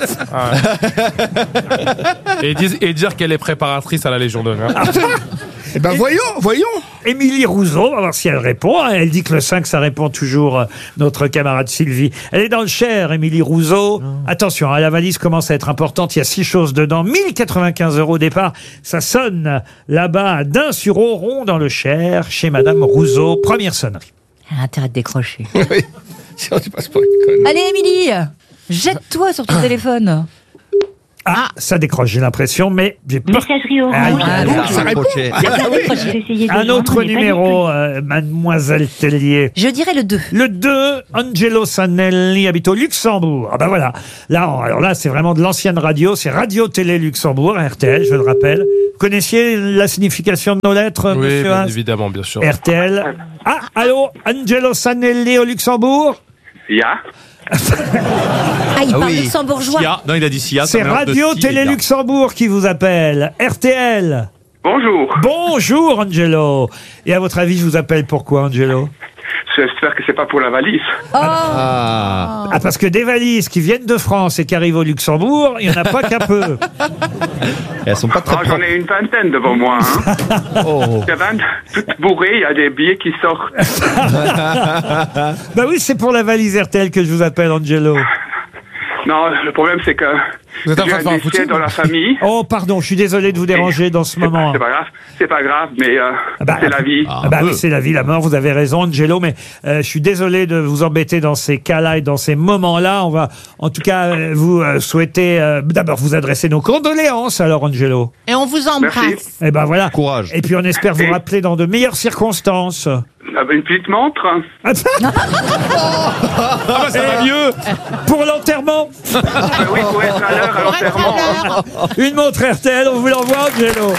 Et, dis- et dire qu'elle est préparatrice à la Légion d'honneur. Eh ben voyons, voyons. Émilie Rousseau, on va voir si elle répond. Elle dit que le cinq, ça répond toujours euh, notre camarade Sylvie. Elle est dans le Cher, Émilie Rousseau. Attention, hein, la valise commence à être importante. Il y a six choses dedans. mille quatre-vingt-quinze euros au départ. Ça sonne là-bas à Dain-sur-Auron, dans le Cher, chez Madame Rousseau. Première sonnerie. Elle a intérêt de décrocher. Oui. Si on passe pour une conne. Allez, Émilie, jette-toi sur ton téléphone. Ah, ça décroche, j'ai l'impression, mais j'ai peur. Messagerie Orange. Ah, Ah, oui, ça répond. répond. Ah, oui. J'ai essayé de Un joindre, autre mais pas numéro, euh, mademoiselle Tellier. Je dirais le deux. Le deux, Angelo Sanelli habite au Luxembourg. Ah ben voilà. Là, on- alors là, c'est vraiment de l'ancienne radio. C'est Radio Télé Luxembourg, R T L, je le rappelle. Vous connaissiez la signification de nos lettres, Oui, monsieur bien Haas évidemment, bien sûr. R T L. Ah, allô, Angelo Sanelli au Luxembourg? Ya. Ah, il parle luxembourgeois. Sia. Non, il a dit Sia. ça C'est mélange de Radio si et Télé ya. Luxembourg qui vous appelle. R T L. Bonjour. Bonjour, Angelo. Et à votre avis, je vous appelle pourquoi, Angelo? J'espère que c'est pas pour la valise. Ah. Ah, parce que des valises qui viennent de France et qui arrivent au Luxembourg, il n'y en a pas qu'un peu. Et elles sont pas très Ah, j'en ai une vingtaine devant moi. Hein. Oh. C'est vingt, toutes bourrées, il y a des billets qui sortent. Bah oui, c'est pour la valise R T L que je vous appelle, Angelo. Non, le problème c'est que Vous êtes en j'ai train de faire un un décès footing dans la famille. Oh, pardon, je suis désolé de vous déranger dans ce moment. C'est pas grave, c'est pas grave, mais euh, bah, c'est la vie. Ah bah oui, c'est la vie, la mort, vous avez raison, Angelo, mais euh, je suis désolé de vous embêter dans ces cas-là et dans ces moments-là. On va, en tout cas, euh, vous euh, souhaiter euh, d'abord vous adresser nos condoléances, alors, Angelo. Et on vous embrasse. Et ben voilà. Courage. Et puis on espère vous rappeler dans de meilleures circonstances. Ah bah, une petite montre. Ah bah, ça va mieux. Pour l'enterrement. Ah bah oui, pour être à l'heure à l'enterrement. hein. Une montre R T L, on vous l'envoie, Angelo.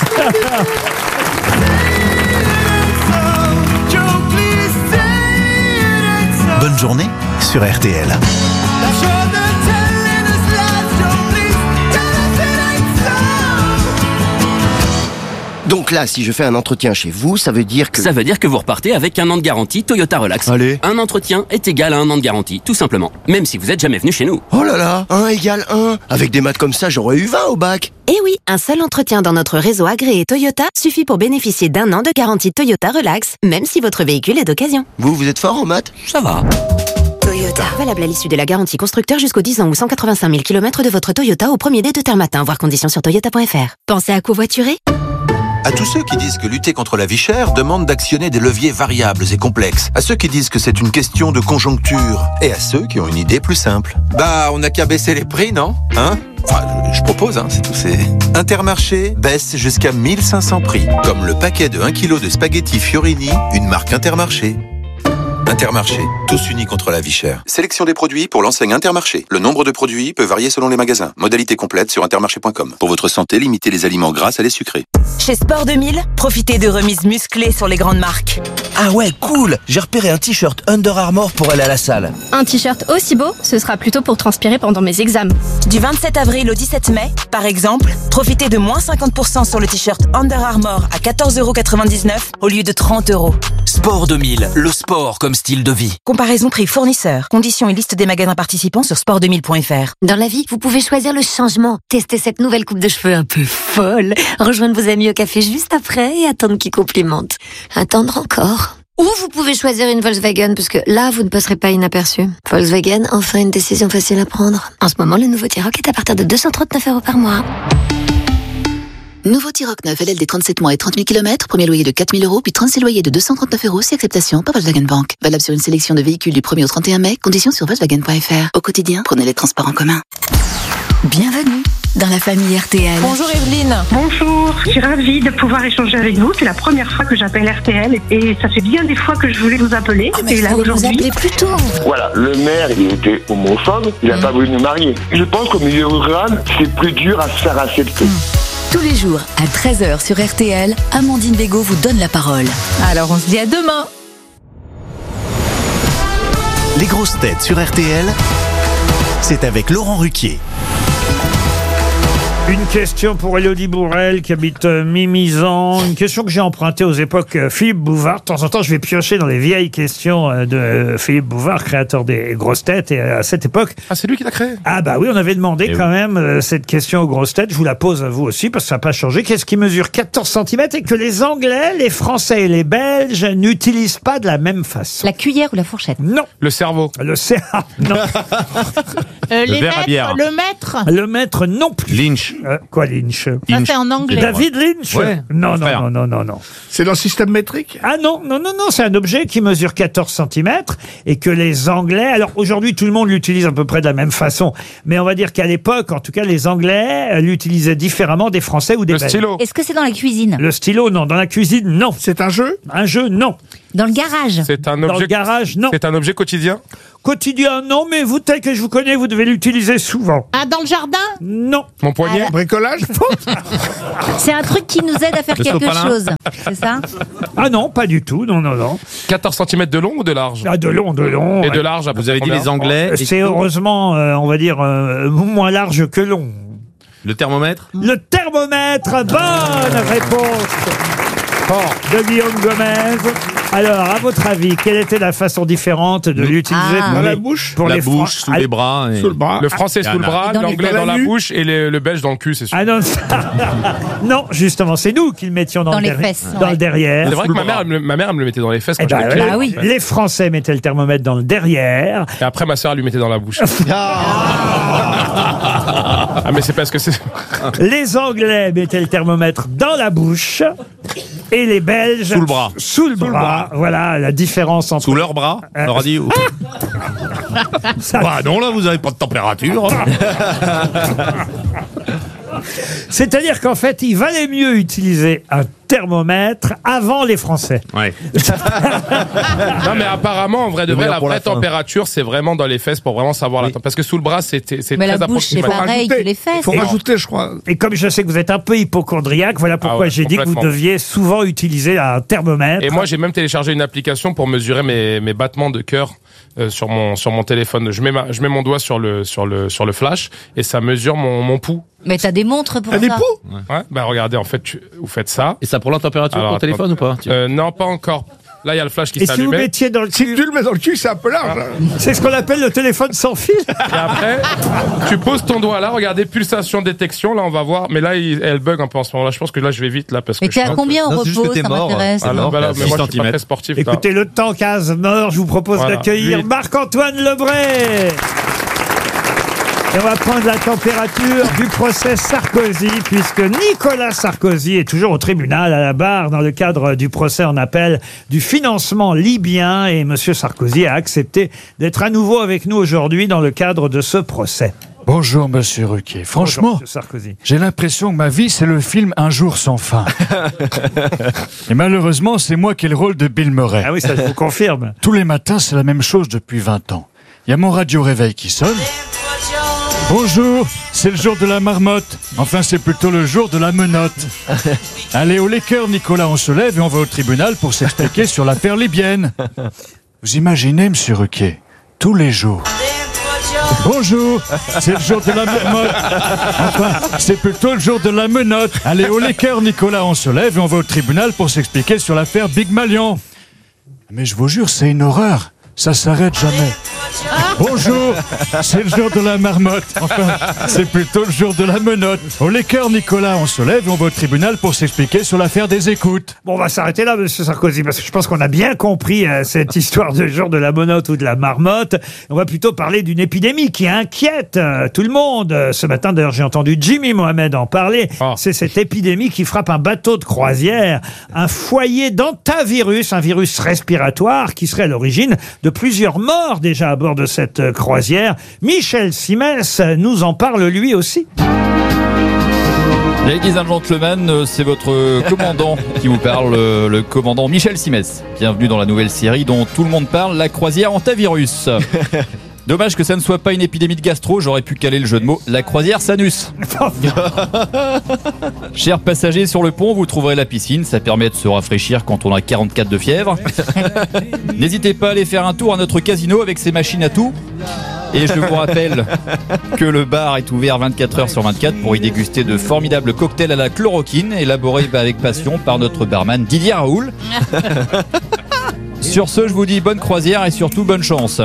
Bonne journée sur R T L. Donc là, si je fais un entretien chez vous, ça veut dire que... Ça veut dire que vous repartez avec un an de garantie Toyota Relax. Allez. Un entretien est égal à un an de garantie, tout simplement. Même si vous êtes jamais venu chez nous. Oh là là, un égale un. Avec des maths comme ça, j'aurais eu vingt au bac. Et oui, un seul entretien dans notre réseau agréé Toyota suffit pour bénéficier d'un an de garantie Toyota Relax, même si votre véhicule est d'occasion. Vous, vous êtes fort en maths? Ça va. Toyota. Valable à l'issue de la garantie constructeur jusqu'aux dix ans ou cent quatre-vingt-cinq mille kilomètres de votre Toyota au premier dé de terre matin, voir conditions sur toyota point f r. Pensez à covoiturer? À tous ceux qui disent que lutter contre la vie chère demande d'actionner des leviers variables et complexes. À ceux qui disent que c'est une question de conjoncture. Et à ceux qui ont une idée plus simple. Bah, on n'a qu'à baisser les prix, non? Hein? Enfin, je, je propose, hein, c'est tout. C'est... Intermarché baisse jusqu'à mille cinq cents prix. Comme le paquet de un kilo de spaghettis Fiorini, une marque Intermarché. Intermarché, tous unis contre la vie chère. Sélection des produits pour l'enseigne Intermarché. Le nombre de produits peut varier selon les magasins. Modalité complète sur intermarché point com. Pour votre santé, limitez les aliments gras à les sucrés. Chez Sport deux mille, profitez de remises musclées sur les grandes marques. Ah ouais, cool. J'ai repéré un t-shirt Under Armour pour aller à la salle. Un t-shirt aussi beau, ce sera plutôt pour transpirer pendant mes examens. Du vingt-sept avril au dix-sept mai, par exemple, profitez de moins cinquante pour cent sur le t-shirt Under Armour à quatorze euros quatre-vingt-dix-neuf au lieu de trente euros. Sport deux mille, le sport comme style de vie. Comparaison prix fournisseur. Conditions et liste des magasins participants sur sport deux mille point f r. Dans la vie, vous pouvez choisir le changement. Tester cette nouvelle coupe de cheveux un peu folle. Rejoindre vos amis au café juste après et attendre qu'ils complimentent. Attendre encore. Ou vous pouvez choisir une Volkswagen parce que là, vous ne passerez pas inaperçu. Volkswagen, enfin une décision facile à prendre. En ce moment, le nouveau T-Roc est à partir de deux cent trente-neuf euros par mois. Nouveau T-Roc neuf L L D trente-sept mois et trente mille kilomètres, premier loyer de quatre mille euros, puis trente-six loyers de deux cent trente-neuf euros, si acceptation par Volkswagen Bank. Valable sur une sélection de véhicules du premier au trente et un mai, conditions sur volkswagen point f r. Au quotidien, prenez les transports en commun. Bienvenue dans la famille R T L. Bonjour Evelyne. Bonjour, je suis ravie de pouvoir échanger avec vous. C'est la première fois que j'appelle R T L et ça fait bien des fois que je voulais vous appeler. Oh, mais et là vous aujourd'hui. appeler plus tôt. Voilà, le maire, il était homophobe, il n'a pas voulu nous marier. Je pense qu'au milieu rural, c'est plus dur à se faire accepter. Tous les jours, à treize heures sur R T L, Amandine Bégaud vous donne la parole. Alors on se dit à demain. Les grosses têtes sur R T L, c'est avec Laurent Ruquier. Une question pour Élodie Bourrel qui habite euh, Mimizan. Une question que j'ai empruntée aux époques euh, Philippe Bouvard. De temps en temps, je vais piocher dans les vieilles questions euh, de euh, Philippe Bouvard, créateur des grosses têtes. Et euh, à cette époque... Ah, c'est lui qui l'a créé? Ah bah oui, on avait demandé Et quand oui. même euh, cette question aux grosses têtes. Je vous la pose à vous aussi parce que ça n'a pas changé. Qu'est-ce qui mesure quatorze centimètres et que les Anglais, les Français et les Belges n'utilisent pas de la même façon? La cuillère ou la fourchette? Non. Le cerveau. Le cerveau. Non. Euh, Le les verre à maîtres, bière. le maître. Le maître non plus. Lynch. Euh, quoi Lynch? Ça, c'est en anglais. David Lynch? Ouais. Non, non, Frère. non, non, non, non. C'est dans le système métrique? Ah non, non, non, non, c'est un objet qui mesure quatorze centimètres et que les Anglais, alors aujourd'hui tout le monde l'utilise à peu près de la même façon, mais on va dire qu'à l'époque, en tout cas, les Anglais euh, l'utilisaient différemment des Français ou des Le Belges. stylo. Est-ce que c'est dans la cuisine? Le stylo, non. Dans la cuisine, non. C'est un jeu? Un jeu, non. Dans le garage? C'est un Dans le objet. garage, non. C'est un objet quotidien. Quotidien, non, mais vous, tel que je vous connais, vous devez l'utiliser souvent. Ah, dans le jardin? Non. Mon poignet. Ah, Bricolage? C'est un truc qui nous aide à faire Le quelque sopalin. chose. C'est ça? Ah non, pas du tout. Non, non, non. quatorze centimètres de long ou de large? Ah, de long, de long. Et ouais. de large, à peu Vous avez près dit les combien Anglais. et C'est tout. heureusement, euh, on va dire, euh, moins large que long. Le thermomètre. Le thermomètre, bonne réponse de Guillaume Gomez. Alors, à votre avis, quelle était la façon différente de l'utiliser Ah. pour Dans les- la bouche? pour La les bouche, Fran- sous les bras. et- Sous le bras? Le français sous le bras, Et dans les- l'anglais dans dans la la nuque. bouche et le, le belge dans le cul, c'est sûr. Ah non, ça- non, justement, c'est nous qui le mettions dans, Dans le les derrière- fesses, dans ouais. le derrière. C'est vrai que ma mère, elle me- ma mère, elle me le mettait dans les fesses Eh quand ben, j'étais voilà. petit. oui. Ouais. Les Français mettaient le thermomètre dans le derrière. Et après, ma soeur, elle lui mettait dans la bouche. Ah, mais c'est parce que c'est. Les Anglais mettaient le thermomètre dans la bouche. Et les Belges... Sous le bras. Sous le bras. Voilà la différence entre... Sous leur bras. On leur a dit. Ça- Bah non, là, vous avez pas de température. C'est-à-dire qu'en fait, il valait mieux utiliser un thermomètre avant les Français. Ouais. Non, mais apparemment, en vrai de Le vrai, meilleur la pour vraie la fin. température, c'est vraiment dans les fesses pour vraiment savoir la température. Parce que sous le bras, c'est c'est Mais très la bouche, c'est approximatif. pareil que les Il fesses. faut Et- rajouter, je crois. Et comme je sais que vous êtes un peu hypochondriaque, voilà pourquoi Ah ouais, j'ai dit que vous complètement. deviez souvent utiliser un thermomètre. Et moi, j'ai même téléchargé une application pour mesurer mes, mes battements de cœur euh, sur mon sur mon téléphone. Je mets ma, je mets mon doigt sur le sur le sur le flash et ça mesure mon mon pouls. Mais t'as des montres pour Un ça. époux? Ouais. Bah regardez, en fait, tu- vous faites ça. Et ça prend la température Alors, pour le téléphone ou pas tu- Euh, non, pas encore. Là, il y a le flash qui Et si vous s'allumait. mettiez dans le Si cul, tu le mets dans le cul, c'est un peu large. hein. c'est ce qu'on appelle le téléphone sans fil. Et après, tu poses ton doigt là, regardez, pulsation détection, là on va voir, mais là il- elle bug un peu en ce moment là, je pense que là je vais vite là parce que Mais t'es je à combien au Non, c'est juste repos? que t'es Ça mort. m'intéresse. Ah, là, bah là, à mais six moi je suis pas centimètres. très sportif. là. Écoutez, le temps quase mort, je vous propose Voilà. d'accueillir Oui. Marc-Antoine Lebré. Et on va prendre la température du procès Sarkozy, puisque Nicolas Sarkozy est toujours au tribunal à la barre dans le cadre du procès en appel du financement libyen. Et Monsieur Sarkozy a accepté d'être à nouveau avec nous aujourd'hui dans le cadre de ce procès. Bonjour, monsieur Ruquier. Franchement, Bonjour, Monsieur Sarkozy. j'ai l'impression que ma vie, c'est le film Un jour sans fin. Et malheureusement, c'est moi qui ai le rôle de Bill Murray. Ah oui, ça je vous confirme. Tous les matins, c'est la même chose depuis vingt ans. Il y a mon radio-réveil qui sonne. Bonjour, c'est le jour de la marmotte. Enfin, c'est plutôt le jour de la menotte. Allez, au Laker, Nicolas, on se lève et on va au tribunal pour s'expliquer sur l'affaire libyenne. Vous imaginez, monsieur Ruquier, tous les jours. Bonjour, c'est le jour de la marmotte. Enfin, c'est plutôt le jour de la menotte. Allez, au Laker, Nicolas, on se lève et on va au tribunal pour s'expliquer sur l'affaire Big Malion. Mais je vous jure, c'est une horreur. Ça s'arrête jamais. Bonjour, c'est le jour de la marmotte. Enfin, c'est plutôt le jour de la menotte. Au Laker, Nicolas, on se lève et on va au tribunal pour s'expliquer sur l'affaire des écoutes. Bon, on va s'arrêter là, Monsieur Sarkozy, parce que je pense qu'on a bien compris euh, cette histoire de jour de la menotte ou de la marmotte. On va plutôt parler d'une épidémie qui inquiète euh, tout le monde. Euh, Ce matin, d'ailleurs, j'ai entendu Jimmy Mohamed en parler. Oh. C'est cette épidémie qui frappe un bateau de croisière, un foyer d'antavirus, un virus respiratoire qui serait à l'origine de plusieurs morts déjà à bord de cette euh, croisière. Michel Simès nous en parle lui aussi. Ladies and gentlemen, euh, c'est votre commandant qui vous parle, euh, le commandant Michel Simès. Bienvenue dans la nouvelle série dont tout le monde parle, la croisière Antavirus. Dommage que ça ne soit pas une épidémie de gastro, j'aurais pu caler le jeu de mots, la croisière Sanus. Chers passagers sur le pont, vous trouverez la piscine, ça permet de se rafraîchir quand on a quarante-quatre de fièvre. N'hésitez pas à aller faire un tour à notre casino avec ses machines à tout. Et je vous rappelle que le bar est ouvert vingt-quatre heures sur vingt-quatre pour y déguster de formidables cocktails à la chloroquine, élaborés avec passion par notre barman Didier Raoul. Sur ce, je vous dis bonne croisière et surtout bonne chance.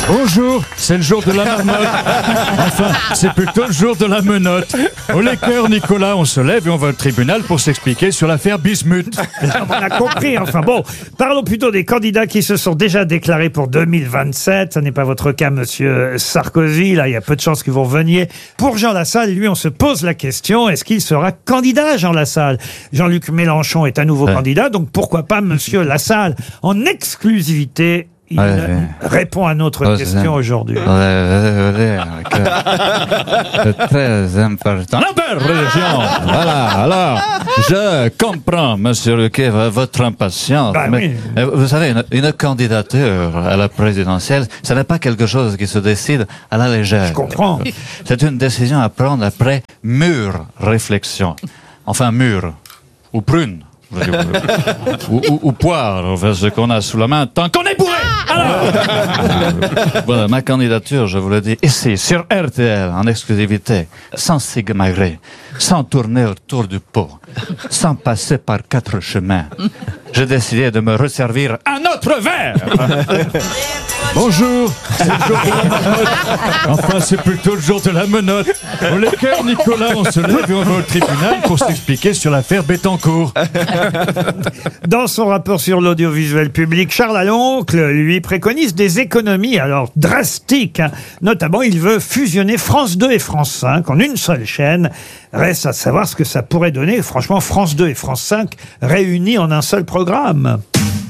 Bonjour, c'est le jour de la marmotte. Enfin, c'est plutôt le jour de la menotte. Au Laker, Nicolas, on se lève et on va au tribunal pour s'expliquer sur l'affaire Bismuth. On a compris, enfin bon. Parlons plutôt des candidats qui se sont déjà déclarés pour deux mille vingt-sept. Ce n'est pas votre cas, monsieur Sarkozy. Là, il y a peu de chances que vous reveniez. Pour Jean Lassalle, lui, on se pose la question, est-ce qu'il sera candidat, Jean Lassalle? Jean-Luc Mélenchon est à nouveau ouais. candidat, donc pourquoi pas monsieur Lassalle? En exclusivité, il ouais, ouais. répond à notre oh, question aujourd'hui. Ouais, ouais, ouais, c'est très important. L'interrégion. Voilà, alors, je comprends, monsieur Lequet, votre impatience. Bah, mais oui. Vous savez, une, une candidature à la présidentielle, ce n'est pas quelque chose qui se décide à la légère. Je comprends. C'est une décision à prendre après mûre réflexion. Enfin, mûre. Ou prune. ou, ou, ou poire, enfin, ce qu'on a sous la main, tant qu'on est bourré. Alors voilà, ma candidature, je vous le dis, ici, sur R T L, en exclusivité, sans s'égarer, sans tourner autour du pot, sans passer par quatre chemins. J'ai décidé de me resservir un autre verre. Bonjour, c'est le jour de la marmotte. Enfin, c'est plutôt le jour de la menotte. Au Laker, Nicolas, on se lève et on va au tribunal pour s'expliquer sur l'affaire Bettencourt. Dans son rapport sur l'audiovisuel public, Charles Aloncle, lui, préconise des économies, alors drastiques. Hein. Notamment, il veut fusionner France deux et France cinq en une seule chaîne. Reste à savoir ce que ça pourrait donner. Franchement, France deux et France cinq réunis en un seul programme.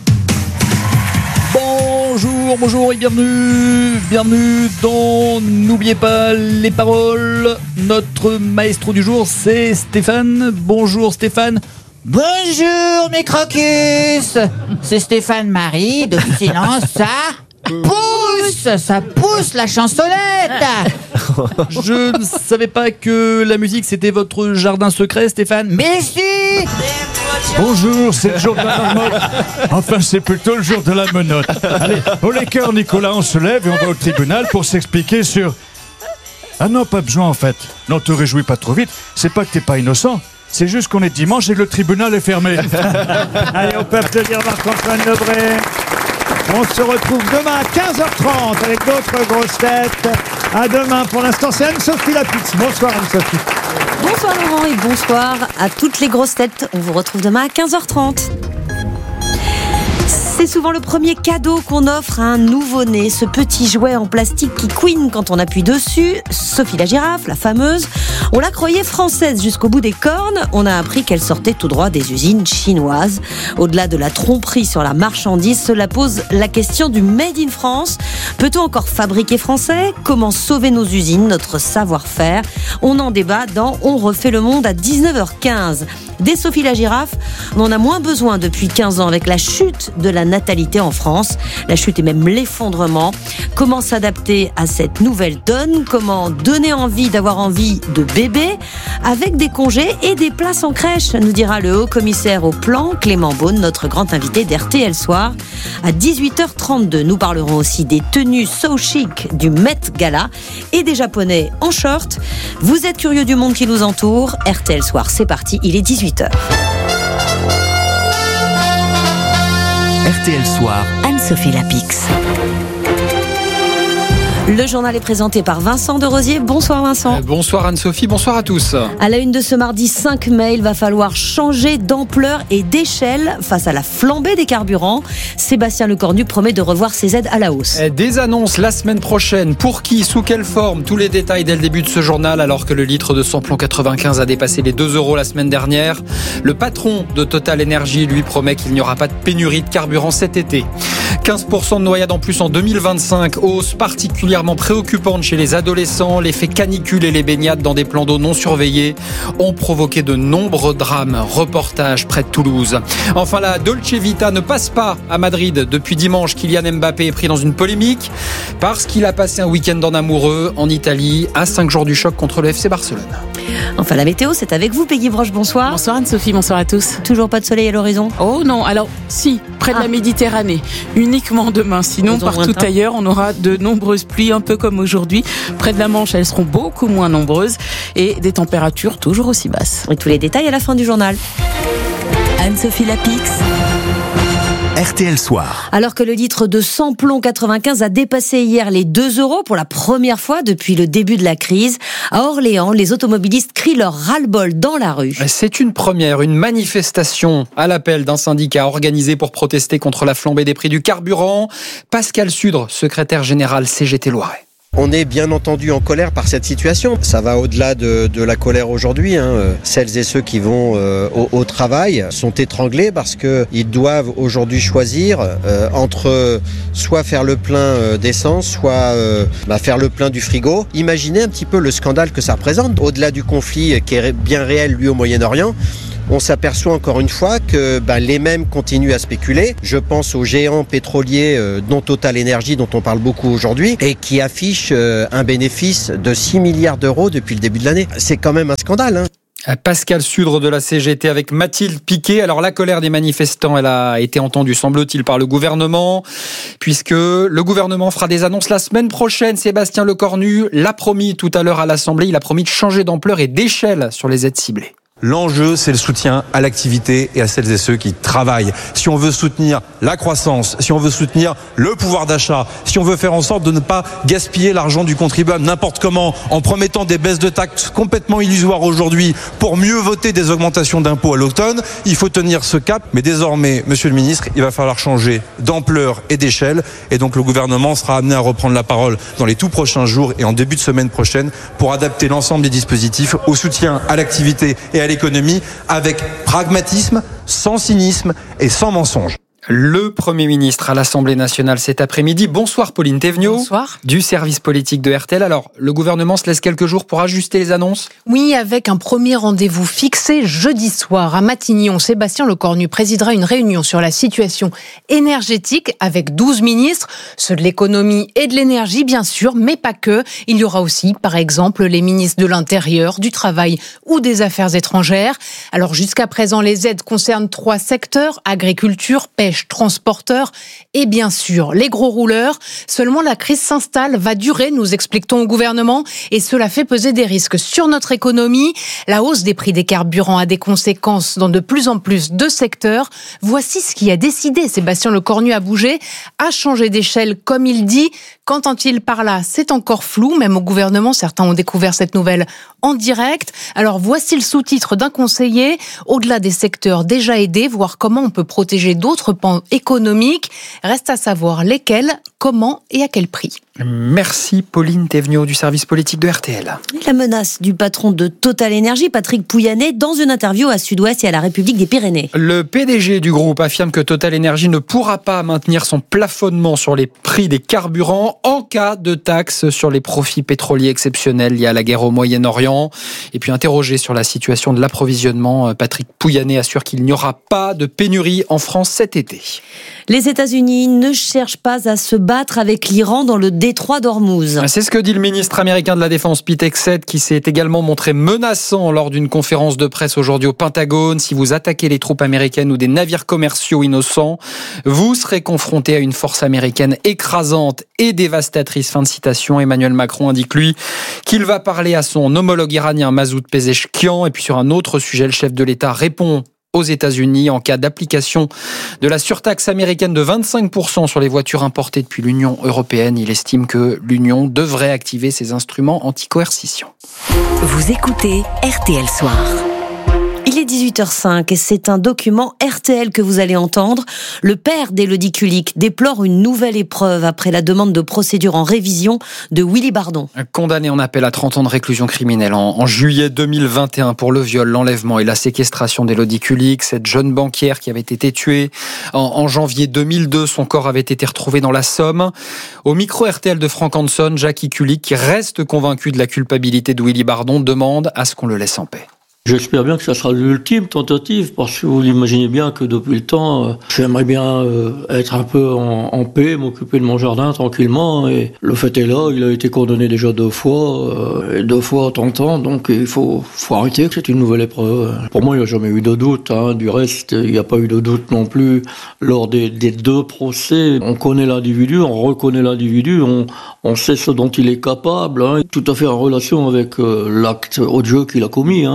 Bonjour, bonjour et bienvenue, bienvenue dans N'oubliez pas les paroles. Notre maestro du jour, c'est Stéphane. Bonjour Stéphane. Bonjour mes crocus. C'est Stéphane Marie de Silence, ça pousse, ça pousse la chansonnette. Je ne savais pas que la musique c'était votre jardin secret, Stéphane. Mais si. Bonjour, c'est le jour de la marmotte. Enfin, c'est plutôt le jour de la menotte. Allez, au Laker, Nicolas, on se lève et on va au tribunal pour s'expliquer sur... Ah non, pas besoin en fait. Non, te réjouis pas trop vite. C'est pas que t'es pas innocent. C'est juste qu'on est dimanche et que le tribunal est fermé. Allez, on peut applaudir Marc-Antoine Lebré. On se retrouve demain à quinze heures trente avec d'autres grosses têtes. À demain. Pour l'instant, c'est Anne-Sophie Lapix. Bonsoir Anne-Sophie. Bonsoir Laurent et bonsoir à toutes les grosses têtes. On vous retrouve demain à quinze heures trente. C'est souvent le premier cadeau qu'on offre à un nouveau-né, ce petit jouet en plastique qui couine quand on appuie dessus. Sophie la girafe, la fameuse, on la croyait française jusqu'au bout des cornes. On a appris qu'elle sortait tout droit des usines chinoises. Au-delà de la tromperie sur la marchandise, cela pose la question du Made in France. Peut-on encore fabriquer français ? Comment sauver nos usines, notre savoir-faire ? On en débat dans On refait le monde à dix-neuf heures quinze. Dès Sophie la girafe, on en a moins besoin depuis quinze ans avec la chute de la natalité en France. La chute et même l'effondrement. Comment s'adapter à cette nouvelle donne ? Comment donner envie d'avoir envie de bébé avec des congés et des places en crèche, nous dira le haut-commissaire au plan, Clément Beaune, notre grand invité d'R T L Soir. À dix-huit heures trente-deux, nous parlerons aussi des tenues so chic du Met Gala et des Japonais en short. Vous êtes curieux du monde qui nous entoure ? R T L Soir, c'est parti, il est dix-huit heures. R T L Soir, Anne-Sophie Lapix. Le journal est présenté par Vincent de Rosier. Bonsoir Vincent. Bonsoir Anne-Sophie, bonsoir à tous. À la une de ce mardi cinq mai, il va falloir changer d'ampleur et d'échelle face à la flambée des carburants. Sébastien Lecornu promet de revoir ses aides à la hausse. Des annonces la semaine prochaine. Pour qui, sous quelle forme ? Tous les détails dès le début de ce journal, alors que le litre de samplon quatre-vingt-quinze a dépassé les deux euros la semaine dernière. Le patron de Total Energy lui promet qu'il n'y aura pas de pénurie de carburant cet été. quinze pour cent de noyades en plus en deux mille vingt-cinq, hausse particulièrement préoccupante chez les adolescents. L'effet canicule et les baignades dans des plans d'eau non surveillés ont provoqué de nombreux drames. Reportage près de Toulouse. Enfin, la Dolce Vita ne passe pas à Madrid. Depuis dimanche, Kylian Mbappé est pris dans une polémique parce qu'il a passé un week-end en amoureux en Italie à cinq jours du choc contre le F C Barcelone. Enfin, la météo, c'est avec vous, Peggy Broche, bonsoir. Bonsoir Anne-Sophie, bonsoir à tous. Toujours pas de soleil à l'horizon ? Oh non, alors si, près de ah. la Méditerranée, uniquement demain. Sinon, partout ailleurs, on aura de nombreuses pluies, un peu comme aujourd'hui. Près de la Manche, elles seront beaucoup moins nombreuses et des températures toujours aussi basses. Et tous les détails à la fin du journal. Anne-Sophie Lapix. R T L Soir. Alors que le litre de samplon quatre-vingt-quinze a dépassé hier les deux euros pour la première fois depuis le début de la crise, à Orléans, les automobilistes crient leur ras-le-bol dans la rue. C'est une première, une manifestation à l'appel d'un syndicat organisé pour protester contre la flambée des prix du carburant. Pascal Sudre, secrétaire général C G T Loiret. On est bien entendu en colère par cette situation. Ça va au-delà de, de la colère aujourd'hui. Hein. Celles et ceux qui vont euh, au, au travail sont étranglés parce qu'ils doivent aujourd'hui choisir euh, entre soit faire le plein euh, d'essence, soit euh, bah, faire le plein du frigo. Imaginez un petit peu le scandale que ça représente. Au-delà du conflit qui est bien réel, lui, au Moyen-Orient, on s'aperçoit encore une fois que ben, les mêmes continuent à spéculer. Je pense aux géants pétroliers euh, dont Total Energy, dont on parle beaucoup aujourd'hui, et qui affichent euh, un bénéfice de six milliards d'euros depuis le début de l'année. C'est quand même un scandale, hein. Pascal Sudre de la C G T avec Mathilde Piquet. Alors la colère des manifestants, elle a été entendue, semble-t-il, par le gouvernement, puisque le gouvernement fera des annonces la semaine prochaine. Sébastien Lecornu l'a promis tout à l'heure à l'Assemblée. Il a promis de changer d'ampleur et d'échelle sur les aides ciblées. L'enjeu, c'est le soutien à l'activité et à celles et ceux qui travaillent. Si on veut soutenir la croissance, si on veut soutenir le pouvoir d'achat, si on veut faire en sorte de ne pas gaspiller l'argent du contribuable n'importe comment, en promettant des baisses de taxes complètement illusoires aujourd'hui pour mieux voter des augmentations d'impôts à l'automne, il faut tenir ce cap. Mais désormais, monsieur le ministre, il va falloir changer d'ampleur et d'échelle. Et donc le gouvernement sera amené à reprendre la parole dans les tout prochains jours et en début de semaine prochaine pour adapter l'ensemble des dispositifs au soutien à l'activité et à l'économie avec pragmatisme, sans cynisme et sans mensonge. Le Premier ministre à l'Assemblée nationale cet après-midi. Bonsoir Pauline Thévenot. Bonsoir. Du service politique de R T L. Alors, le gouvernement se laisse quelques jours pour ajuster les annonces ? Oui, avec un premier rendez-vous fixé jeudi soir à Matignon. Sébastien Lecornu présidera une réunion sur la situation énergétique avec douze ministres, ceux de l'économie et de l'énergie bien sûr, mais pas que. Il y aura aussi, par exemple, les ministres de l'Intérieur, du Travail ou des Affaires étrangères. Alors, jusqu'à présent, les aides concernent trois secteurs, agriculture, pêche, transporteurs et bien sûr les gros rouleurs. Seulement la crise s'installe, va durer, nous explique-t-on au gouvernement, et cela fait peser des risques sur notre économie. La hausse des prix des carburants a des conséquences dans de plus en plus de secteurs. Voici ce qui a décidé Sébastien Lecornu à bouger, à changer d'échelle comme il dit. Qu'entend-il par là ? C'est encore flou, même au gouvernement, certains ont découvert cette nouvelle en direct. Alors voici le sous-titre d'un conseiller, au-delà des secteurs déjà aidés, voir comment on peut protéger d'autres pans économiques. Reste à savoir lesquels, comment et à quel prix. Merci Pauline Thévenot du service politique de R T L. La menace du patron de Total Energy, Patrick Pouyanné, dans une interview à Sud-Ouest et à la République des Pyrénées. Le P D G du groupe affirme que Total Energy ne pourra pas maintenir son plafonnement sur les prix des carburants en cas de taxes sur les profits pétroliers exceptionnels liés à la guerre au Moyen-Orient. Et puis interrogé sur la situation de l'approvisionnement, Patrick Pouyanné assure qu'il n'y aura pas de pénurie en France cet été. Les États-Unis ne cherchent pas à se battre avec l'Iran dans le détroit d'Ormuz. C'est ce que dit le ministre américain de la Défense Pete Hegseth, qui s'est également montré menaçant lors d'une conférence de presse aujourd'hui au Pentagone. Si vous attaquez les troupes américaines ou des navires commerciaux innocents, vous serez confronté à une force américaine écrasante et dévastatrice. Fin de citation. Emmanuel Macron indique lui qu'il va parler à son homologue iranien Masoud Pezeshkian. Et puis sur un autre sujet, le chef de l'État répond aux États-Unis en cas d'application de la surtaxe américaine de vingt-cinq pour cent sur les voitures importées depuis l'Union européenne. Il estime que l'Union devrait activer ses instruments anti-coercition. Vous écoutez R T L Soir. Il est dix-huit heures cinq et c'est un document R T L que vous allez entendre. Le père d'Élodie Kulik déplore une nouvelle épreuve après la demande de procédure en révision de Willy Bardon. Condamné en appel à trente ans de réclusion criminelle en, en juillet deux mille vingt et un pour le viol, l'enlèvement et la séquestration d'Élodie Kulik, cette jeune banquière qui avait été tuée en, en janvier deux mille deux. Son corps avait été retrouvé dans la Somme. Au micro R T L de Franck Hanson, Jackie Kulik, qui reste convaincu de la culpabilité de Willy Bardon, demande à ce qu'on le laisse en paix. J'espère bien que ça sera l'ultime tentative, parce que vous l'imaginez bien que depuis le temps, euh, j'aimerais bien euh, être un peu en, en paix, m'occuper de mon jardin tranquillement, et le fait est là, il a été condamné déjà deux fois, euh, et deux fois trente ans, donc il faut, faut arrêter, c'est une nouvelle épreuve. Pour moi, il n'y a jamais eu de doute, hein. Du reste, il n'y a pas eu de doute non plus lors des, des deux procès. On connaît l'individu, on reconnaît l'individu, on, on sait ce dont il est capable, hein, tout à fait en relation avec euh, l'acte odieux qu'il a commis, hein. C'est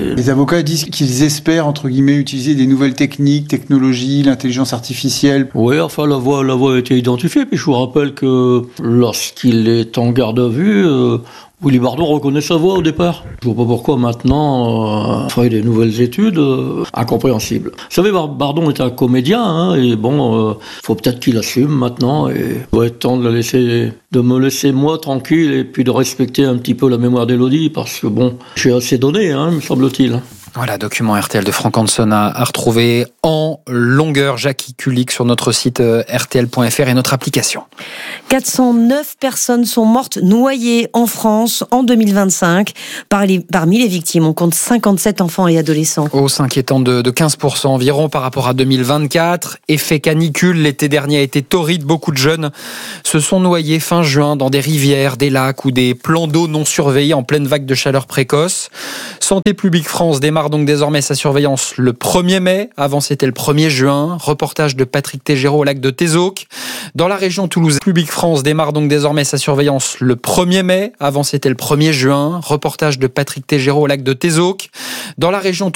Et... Les avocats disent qu'ils espèrent, entre guillemets, utiliser des nouvelles techniques, technologies, l'intelligence artificielle. Oui, enfin, la voie, la voie a été identifiée. Puis je vous rappelle que lorsqu'il est en garde à vue, euh, Willy Bardon reconnaît sa voix au départ. Je vois pas pourquoi maintenant euh, ferait des nouvelles études euh, incompréhensibles. Vous savez, Bardon est un comédien, hein, et bon, euh, faut peut-être qu'il assume maintenant, et il va être temps de, le laisser, de me laisser moi tranquille, et puis de respecter un petit peu la mémoire d'Élodie, parce que bon, j'ai assez donné, hein, me semble-t-il. Voilà, document R T L de Franck Hanson à, à retrouver en longueur. Jackie Kulik sur notre site euh, R T L point F R et notre application. quatre cent neuf personnes sont mortes noyées en France en deux mille vingt-cinq. Parmi, parmi les victimes, on compte cinquante-sept enfants et adolescents. Hausse inquiétante de, de quinze pour cent environ par rapport à deux mille vingt-quatre. Effet canicule, l'été dernier a été torride. Beaucoup de jeunes se sont noyés fin juin dans des rivières, des lacs ou des plans d'eau non surveillés en pleine vague de chaleur précoce. Santé publique France démarre donc désormais sa surveillance le premier mai. Avant, c'était le premier juin. Reportage de Patrick Tégéraud au lac de Tézauque. Dans la région toulousaine, Public France démarre donc désormais sa surveillance le premier mai. Avant, c'était le premier juin. Reportage de Patrick Tégéraud au lac de Tézauque. Dans la région